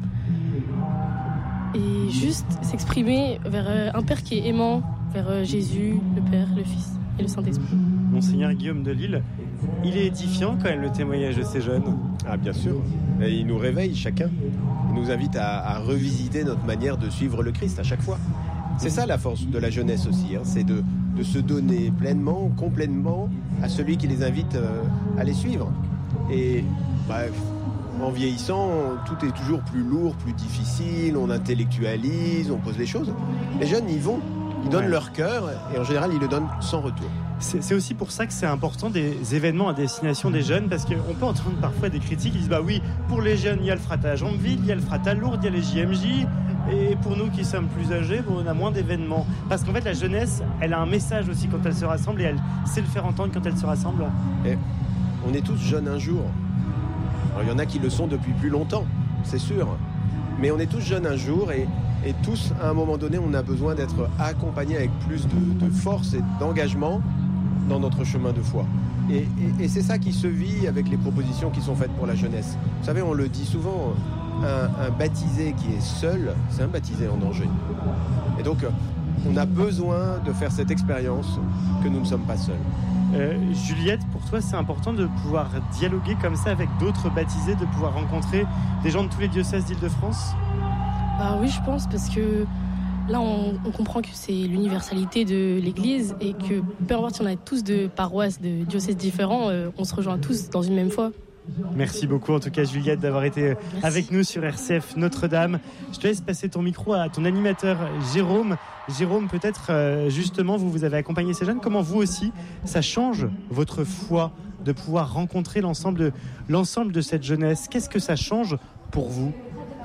et juste s'exprimer vers euh, un Père qui est aimant, vers euh, Jésus, le Père, le Fils et le Saint-Esprit. Monseigneur Guillaume Delisle, il est édifiant quand même le témoignage de ces jeunes. Ah bien sûr, et il nous réveille chacun, il nous invite à, à revisiter notre manière de suivre le Christ à chaque fois. C'est ça la force de la jeunesse aussi, hein, c'est de, de se donner pleinement, complètement à celui qui les invite euh, à les suivre. Et bah, en vieillissant, tout est toujours plus lourd, plus difficile, on intellectualise, on pose les choses. Les jeunes, ils vont, ils donnent ouais. leur cœur et en général, ils le donnent sans retour. C'est, c'est aussi pour ça que c'est important des événements à destination des jeunes, parce qu'on peut entendre parfois des critiques qui disent bah oui, pour les jeunes, il y a le Frat à Jambeville, il y a le Frat à Lourdes, il y a les J M J, et pour nous qui sommes plus âgés, bon, on a moins d'événements. Parce qu'en fait, la jeunesse, elle a un message aussi quand elle se rassemble, et elle sait le faire entendre quand elle se rassemble. Et on est tous jeunes un jour. Alors, il y en a qui le sont depuis plus longtemps, c'est sûr. Mais on est tous jeunes un jour, et, et tous, à un moment donné, on a besoin d'être accompagnés avec plus de, de force et d'engagement dans notre chemin de foi. Et, et, et c'est ça qui se vit avec les propositions qui sont faites pour la jeunesse. Vous savez, on le dit souvent, un, un baptisé qui est seul, c'est un baptisé en danger. Et donc, on a besoin de faire cette expérience que nous ne sommes pas seuls. Euh, Juliette, pour toi, c'est important de pouvoir dialoguer comme ça avec d'autres baptisés, de pouvoir rencontrer des gens de tous les diocèses d'Île-de-France ? Bah oui, je pense, parce que là, on, on comprend que c'est l'universalité de l'Église et que peu importe si on a tous de paroisses, de diocèses différents, euh, on se rejoint tous dans une même foi. Merci beaucoup en tout cas Juliette d'avoir été Merci. Avec nous sur R C F Notre-Dame. Je te laisse passer ton micro à ton animateur Jérôme. Jérôme, peut-être euh, justement vous, vous avez accompagné ces jeunes. Comment vous aussi, ça change votre foi de pouvoir rencontrer l'ensemble de, l'ensemble de cette jeunesse ? Qu'est-ce que ça change pour vous ?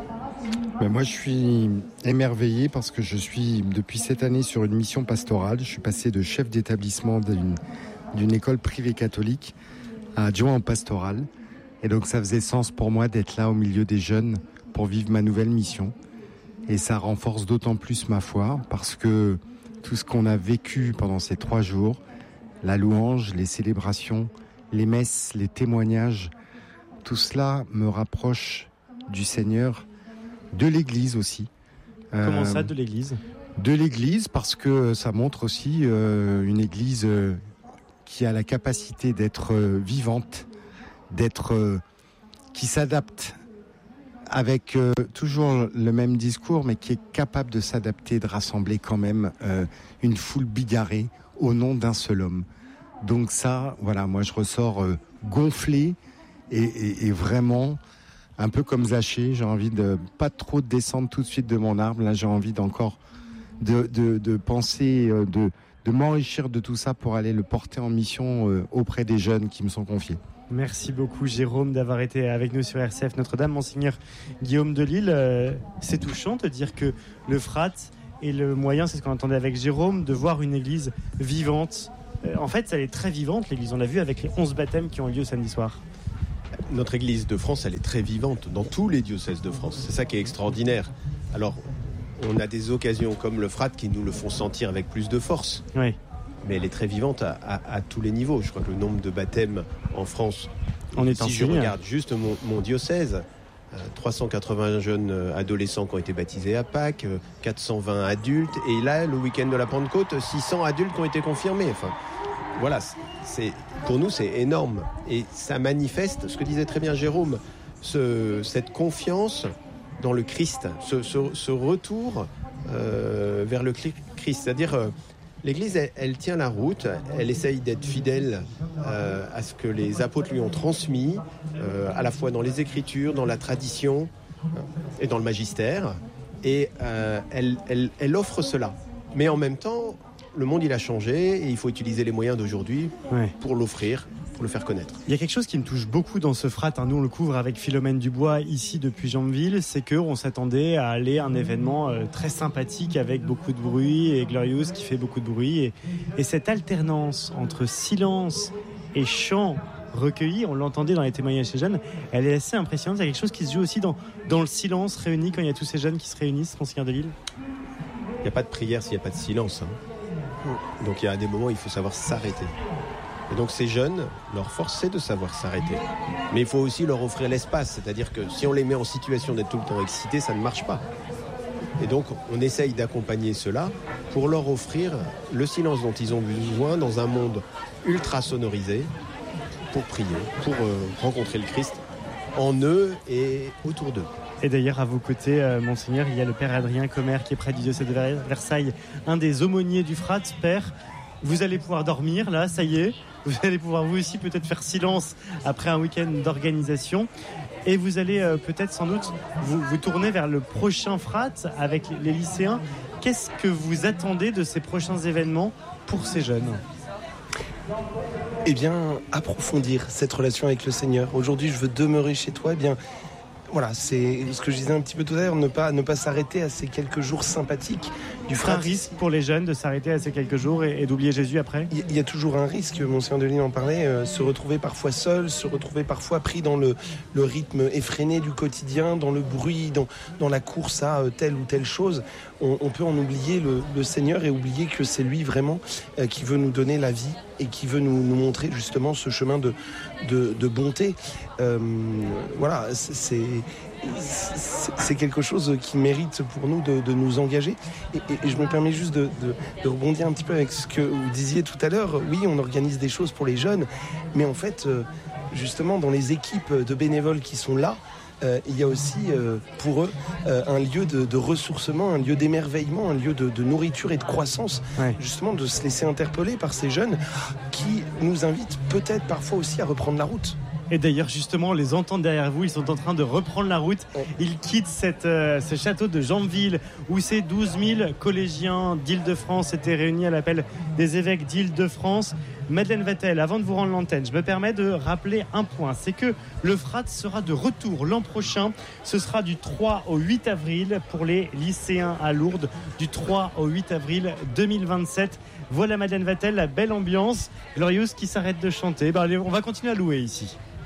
Ben moi, je suis émerveillé parce que je suis depuis cette année sur une mission pastorale. Je suis passé de chef d'établissement d'une, d'une école privée catholique à adjoint en pastoral. Et donc, ça faisait sens pour moi d'être là au milieu des jeunes pour vivre ma nouvelle mission. Et ça renforce d'autant plus ma foi parce que tout ce qu'on a vécu pendant ces trois jours, la louange, les célébrations les messes, les témoignages, tout cela me rapproche du Seigneur, de l'Église aussi. Comment euh, ça, de l'Église ? De l'Église, parce que ça montre aussi euh, une Église euh, qui a la capacité d'être euh, vivante, d'être, euh, qui s'adapte avec euh, toujours le même discours, mais qui est capable de s'adapter, de rassembler quand même euh, une foule bigarrée au nom d'un seul homme. Donc ça, voilà, moi je ressors euh, gonflé et, et, et vraiment un peu comme Zachée. J'ai envie de pas trop descendre tout de suite de mon arbre. Là, j'ai envie d'encore de, de, de penser, euh, de, de m'enrichir de tout ça pour aller le porter en mission euh, auprès des jeunes qui me sont confiés. Merci beaucoup Jérôme d'avoir été avec nous sur R C F Notre-Dame. Monseigneur Guillaume Delisle, euh, c'est touchant de dire que l'Euphrate est le moyen, c'est ce qu'on entendait avec Jérôme, de voir une église vivante. Euh, en fait, elle est très vivante l'église, on l'a vu avec les onze baptêmes qui ont lieu samedi soir. Notre église de France, elle est très vivante dans tous les diocèses de France. C'est ça qui est extraordinaire. Alors, on a des occasions comme l'Euphrate qui nous le font sentir avec plus de force. Oui. Mais elle est très vivante à, à, à tous les niveaux. Je crois que le nombre de baptêmes en France, on est si je regarde juste mon, mon diocèse, euh, trois cent quatre-vingts jeunes adolescents qui ont été baptisés à Pâques, euh, quatre cent vingt adultes, et là, le week-end de la Pentecôte, six cents adultes qui ont été confirmés. Enfin, voilà, c'est, pour nous, c'est énorme. Et ça manifeste, ce que disait très bien Jérôme, ce, cette confiance dans le Christ, ce, ce, ce retour euh, vers le Christ, c'est-à-dire... Euh, L'Église, elle, elle tient la route, elle essaye d'être fidèle euh, à ce que les apôtres lui ont transmis, euh, à la fois dans les Écritures, dans la tradition euh, et dans le magistère, et euh, elle, elle, elle offre cela. Mais en même temps, le monde il a changé et il faut utiliser les moyens d'aujourd'hui ouais. pour l'offrir, pour le faire connaître. Il y a quelque chose qui me touche beaucoup dans ce frat, hein, nous on le couvre avec Philomène Dubois ici depuis Janville, c'est qu'on s'attendait à aller à un événement euh, très sympathique avec beaucoup de bruit et Glorious qui fait beaucoup de bruit et, et cette alternance entre silence et chant recueilli, on l'entendait dans les témoignages chez jeunes, elle est assez impressionnante. Il y a quelque chose qui se joue aussi dans, dans le silence réuni quand il y a tous ces jeunes qui se réunissent, Monseigneur Delisle. Il n'y a pas de prière s'il n'y a pas de silence. Hein. Donc il y a des moments où il faut savoir s'arrêter. Et donc ces jeunes, leur force c'est de savoir s'arrêter. Mais il faut aussi leur offrir l'espace, c'est-à-dire que si on les met en situation d'être tout le temps excités, ça ne marche pas. Et donc on essaye d'accompagner cela pour leur offrir le silence dont ils ont besoin dans un monde ultra sonorisé pour prier, pour euh, rencontrer le Christ en eux et autour d'eux. Et d'ailleurs, à vos côtés, euh, Monseigneur, il y a le Père Adrien Commer qui est près du diocèse de Versailles, un des aumôniers du Frat. Père, vous allez pouvoir dormir là, ça y est. Vous allez pouvoir vous aussi peut-être faire silence après un week-end d'organisation. Et vous allez euh, peut-être sans doute vous, vous tourner vers le prochain Frat avec les lycéens. Qu'est-ce que vous attendez de ces prochains événements pour ces jeunes ? Eh bien, approfondir cette relation avec le Seigneur. Aujourd'hui, je veux demeurer chez toi. Eh bien, voilà, c'est ce que je disais un petit peu tout à l'heure, ne pas, ne pas s'arrêter à ces quelques jours sympathiques du Frat. Un risque pour les jeunes de s'arrêter à ces quelques jours et, et d'oublier Jésus après ? Il y, y a toujours un risque, Monseigneur Delisle en parlait, euh, se retrouver parfois seul, se retrouver parfois pris dans le, le rythme effréné du quotidien, dans le bruit, dans, dans la course à euh, telle ou telle chose. On, on peut en oublier le, le Seigneur et oublier que c'est lui vraiment euh, qui veut nous donner la vie et qui veut nous, nous montrer justement ce chemin de, de, de bonté. Euh, voilà, c'est, c'est, c'est quelque chose qui mérite pour nous de, de nous engager. Et, et, et je me permets juste de, de, de rebondir un petit peu avec ce que vous disiez tout à l'heure. Oui, on organise des choses pour les jeunes, mais en fait, justement, dans les équipes de bénévoles qui sont là, Euh, il y a aussi euh, pour eux euh, un lieu de, de ressourcement, un lieu d'émerveillement, un lieu de, de nourriture et de croissance, ouais. Justement de se laisser interpeller par ces jeunes qui nous invitent peut-être parfois aussi à reprendre la route. Et d'ailleurs, justement, on les entend derrière vous, ils sont en train de reprendre la route. Ils quittent cette, euh, ce château de Janville où ces douze mille collégiens d'Île-de-France étaient réunis à l'appel des évêques d'Île-de-France. Madeleine Vatel, avant de vous rendre l'antenne, je me permets de rappeler un point, c'est que le Frat sera de retour l'an prochain. Ce sera du trois au huit avril pour les lycéens à Lourdes, du trois au huit avril deux mille vingt-sept. Voilà Madeleine Vatel, la belle ambiance. Glorious qui s'arrête de chanter. Ben allez, on va continuer à louer ici.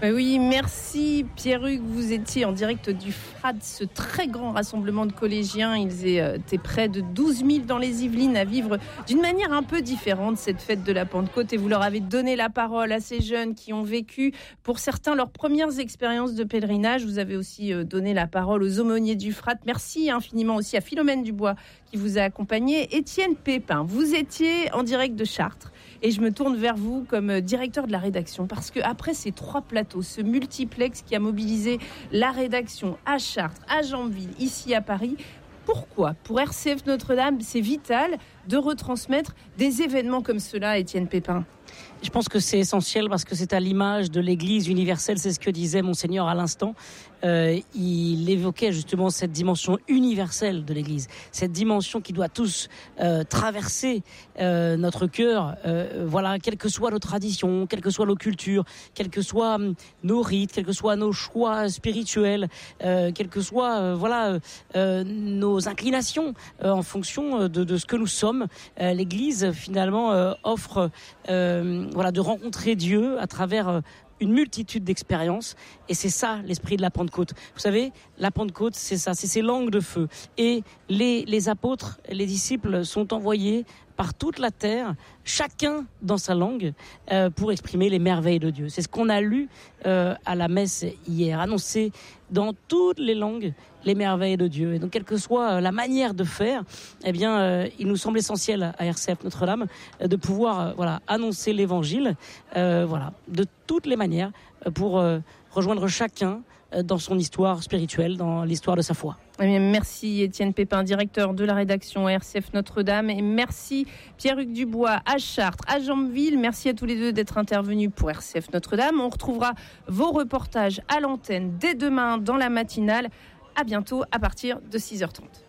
Oui, merci Pierre-Hugues. Vous étiez en direct du F R A D, ce très grand rassemblement de collégiens. Ils étaient près de douze mille dans les Yvelines à vivre d'une manière un peu différente cette fête de la Pentecôte. Et vous leur avez donné la parole à ces jeunes qui ont vécu, pour certains, leurs premières expériences de pèlerinage. Vous avez aussi donné la parole aux aumôniers du F R A D. Merci infiniment aussi à Philomène Dubois qui vous a accompagné. Étienne Pépin, vous étiez en direct de Chartres. Et je me tourne vers vous comme directeur de la rédaction, parce qu'après ces trois plateaux, ce multiplex qui a mobilisé la rédaction à Chartres, à Jambeville, ici à Paris, pourquoi, pour R C F Notre-Dame, c'est vital de retransmettre des événements comme cela, Étienne Pépin ? Je pense que c'est essentiel parce que c'est à l'image de l'Église universelle, c'est ce que disait Monseigneur à l'instant. Euh, il évoquait justement cette dimension universelle de l'Église, cette dimension qui doit tous euh, traverser euh, notre cœur, euh, voilà, quelles que soient nos traditions, quelles que soient nos cultures, quels que soient nos rites, quels que soient nos choix spirituels, euh, quelles que soient euh, voilà, euh, nos inclinations euh, en fonction de, de ce que nous sommes. Euh, L'Église finalement euh, offre euh, voilà, de rencontrer Dieu à travers euh, une multitude d'expériences, et c'est ça l'esprit de la Pentecôte. Vous savez, la Pentecôte, c'est ça, c'est ces langues de feu. Et les, les apôtres, les disciples sont envoyés par toute la terre, chacun dans sa langue, euh, pour exprimer les merveilles de Dieu. C'est ce qu'on a lu euh, à la messe hier, annoncé dans toutes les langues les merveilles de Dieu. Et donc, quelle que soit la manière de faire, eh bien, euh, il nous semble essentiel à R C F Notre-Dame euh, de pouvoir euh, voilà, annoncer l'Évangile euh, voilà, de toutes les manières euh, pour euh, rejoindre chacun euh, dans son histoire spirituelle, dans l'histoire de sa foi. Eh bien, merci Étienne Pépin, directeur de la rédaction R C F Notre-Dame, et merci Pierre-Hugues Dubois à Chartres, à Jambeville. Merci à tous les deux d'être intervenus pour R C F Notre-Dame. On retrouvera vos reportages à l'antenne dès demain dans la matinale. À bientôt à partir de six heures trente.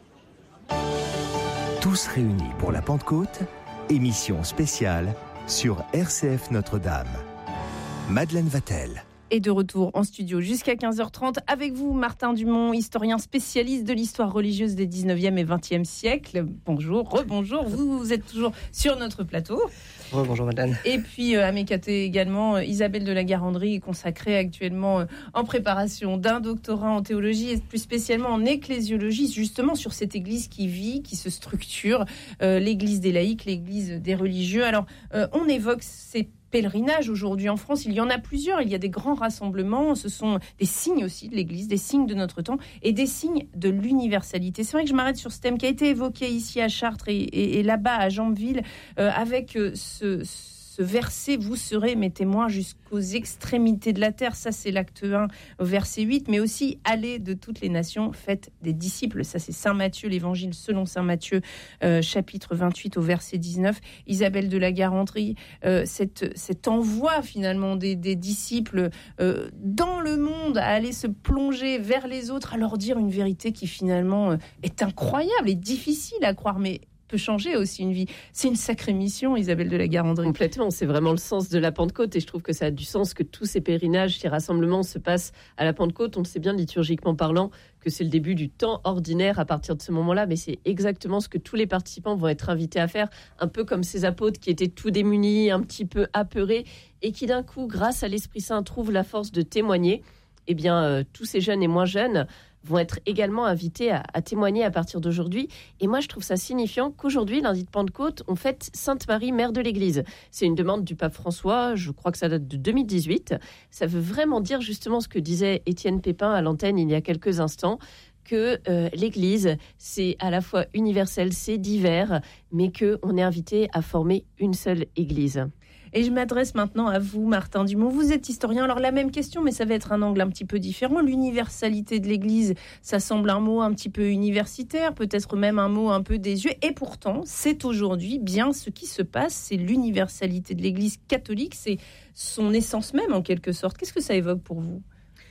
Tous réunis pour la Pentecôte, émission spéciale sur R C F Notre-Dame. Madeleine Vatel. Et de retour en studio jusqu'à quinze heures trente avec vous, Martin Dumont, historien spécialiste de l'histoire religieuse des dix-neuvième et vingtième siècles. Bonjour, rebonjour, vous, vous êtes toujours sur notre plateau. Bonjour Madeleine. Et puis euh, à mes côtés également, euh, Isabelle de la Garandrie, consacrée actuellement euh, en préparation d'un doctorat en théologie et plus spécialement en ecclésiologie, justement sur cette église qui vit, qui se structure, euh, l'église des laïcs, l'église des religieux. Alors euh, on évoque ces pèlerinage aujourd'hui en France, il y en a plusieurs, il y a des grands rassemblements, ce sont des signes aussi de l'Église, des signes de notre temps et des signes de l'universalité. C'est vrai que je m'arrête sur ce thème qui a été évoqué ici à Chartres et, et, et là-bas à Jambeville euh, avec euh, ce, ce verset « Vous serez mes témoins jusqu'aux extrémités de la terre ». Ça, c'est l'acte un, verset huit, mais aussi « Allez de toutes les nations, faites des disciples ». Ça, c'est Saint Matthieu, l'évangile selon Saint Matthieu, euh, chapitre vingt-huit au verset dix-neuf. Isabelle de la Garandrie, euh, cette, cet envoi finalement des, des disciples euh, dans le monde à aller se plonger vers les autres, à leur dire une vérité qui finalement euh, est incroyable et difficile à croire, mais peut changer aussi une vie. C'est une sacrée mission, Isabelle de la Garandrie. Complètement, c'est vraiment le sens de la Pentecôte et je trouve que ça a du sens que tous ces pèlerinages, ces rassemblements se passent à la Pentecôte. On le sait bien liturgiquement parlant que c'est le début du temps ordinaire à partir de ce moment-là, mais c'est exactement ce que tous les participants vont être invités à faire, un peu comme ces apôtres qui étaient tout démunis, un petit peu apeurés et qui d'un coup, grâce à l'Esprit Saint, trouvent la force de témoigner. Eh bien, euh, tous ces jeunes et moins jeunes vont être également invités à, à témoigner à partir d'aujourd'hui. Et moi, je trouve ça signifiant qu'aujourd'hui, lundi de Pentecôte, on fête Sainte Marie, mère de l'Église. C'est une demande du pape François, je crois que ça date de deux mille dix-huit. Ça veut vraiment dire justement ce que disait Étienne Pépin à l'antenne il y a quelques instants, que euh, l'Église, c'est à la fois universel, c'est divers, mais qu'on est invité à former une seule Église. Et je m'adresse maintenant à vous, Martin Dumont. Vous êtes historien, alors la même question, mais ça va être un angle un petit peu différent. L'universalité de l'Église, ça semble un mot un petit peu universitaire, peut-être même un mot un peu désuet. Et pourtant, c'est aujourd'hui bien ce qui se passe. C'est l'universalité de l'Église catholique, c'est son essence même en quelque sorte. Qu'est-ce que ça évoque pour vous ?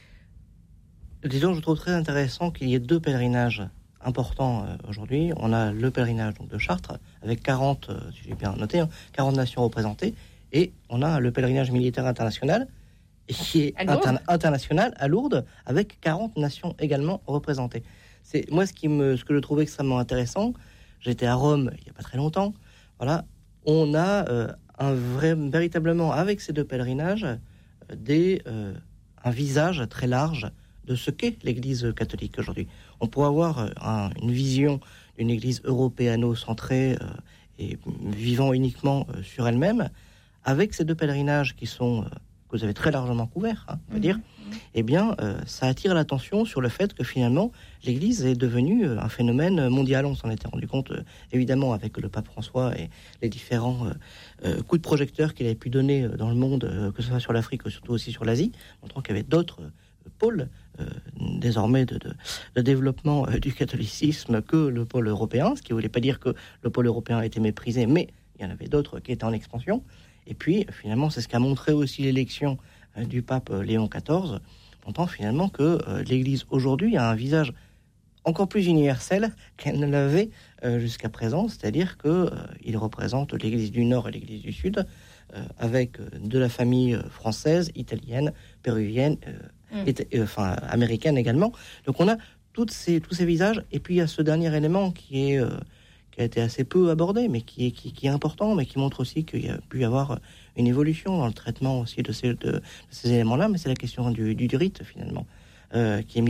Disons, je trouve très intéressant qu'il y ait deux pèlerinages importants euh, aujourd'hui. On a le pèlerinage donc, de Chartres, avec quarante, euh, si j'ai bien noté, hein, quarante nations représentées. Et on a le pèlerinage militaire international, qui est inter- international à Lourdes, avec quarante nations également représentées. C'est, moi, ce, qui me, ce que je trouve extrêmement intéressant, j'étais à Rome il n'y a pas très longtemps, voilà, on a euh, un vrai, véritablement, avec ces deux pèlerinages, euh, des, euh, un visage très large de ce qu'est l'Église catholique aujourd'hui. On pourrait avoir un, une vision d'une Église européano-centrée euh, et vivant uniquement euh, sur elle-même, avec ces deux pèlerinages qui sont... Euh, que vous avez très largement couverts, hein, on peut mmh. dire, eh bien, euh, ça attire l'attention sur le fait que finalement, l'Église est devenue un phénomène mondial. On s'en était rendu compte, euh, évidemment, avec le pape François et les différents euh, euh, coups de projecteur qu'il avait pu donner dans le monde, euh, que ce soit sur l'Afrique, surtout aussi sur l'Asie, montrant qu'il y avait d'autres euh, pôles, euh, désormais, de, de, de développement euh, du catholicisme que le pôle européen, ce qui ne voulait pas dire que le pôle européen était méprisé, mais il y en avait d'autres qui étaient en expansion. Et puis, finalement, c'est ce qu'a montré aussi l'élection euh, du pape euh, Léon quatorze, montrant finalement que euh, l'Église aujourd'hui a un visage encore plus universel qu'elle ne l'avait euh, jusqu'à présent, c'est-à-dire qu'il euh, représente l'Église du Nord et l'Église du Sud, euh, avec euh, de la famille euh, française, italienne, péruvienne, euh, mmh. et, euh, enfin américaine également. Donc on a toutes ces, tous ces visages, et puis il y a ce dernier élément qui est... Euh, qui a été assez peu abordé, mais qui est, qui, qui est important, mais qui montre aussi qu'il y a pu y avoir une évolution dans le traitement aussi de ces, de, de ces éléments-là, mais c'est la question du, du, du rite, finalement, euh, qui est mis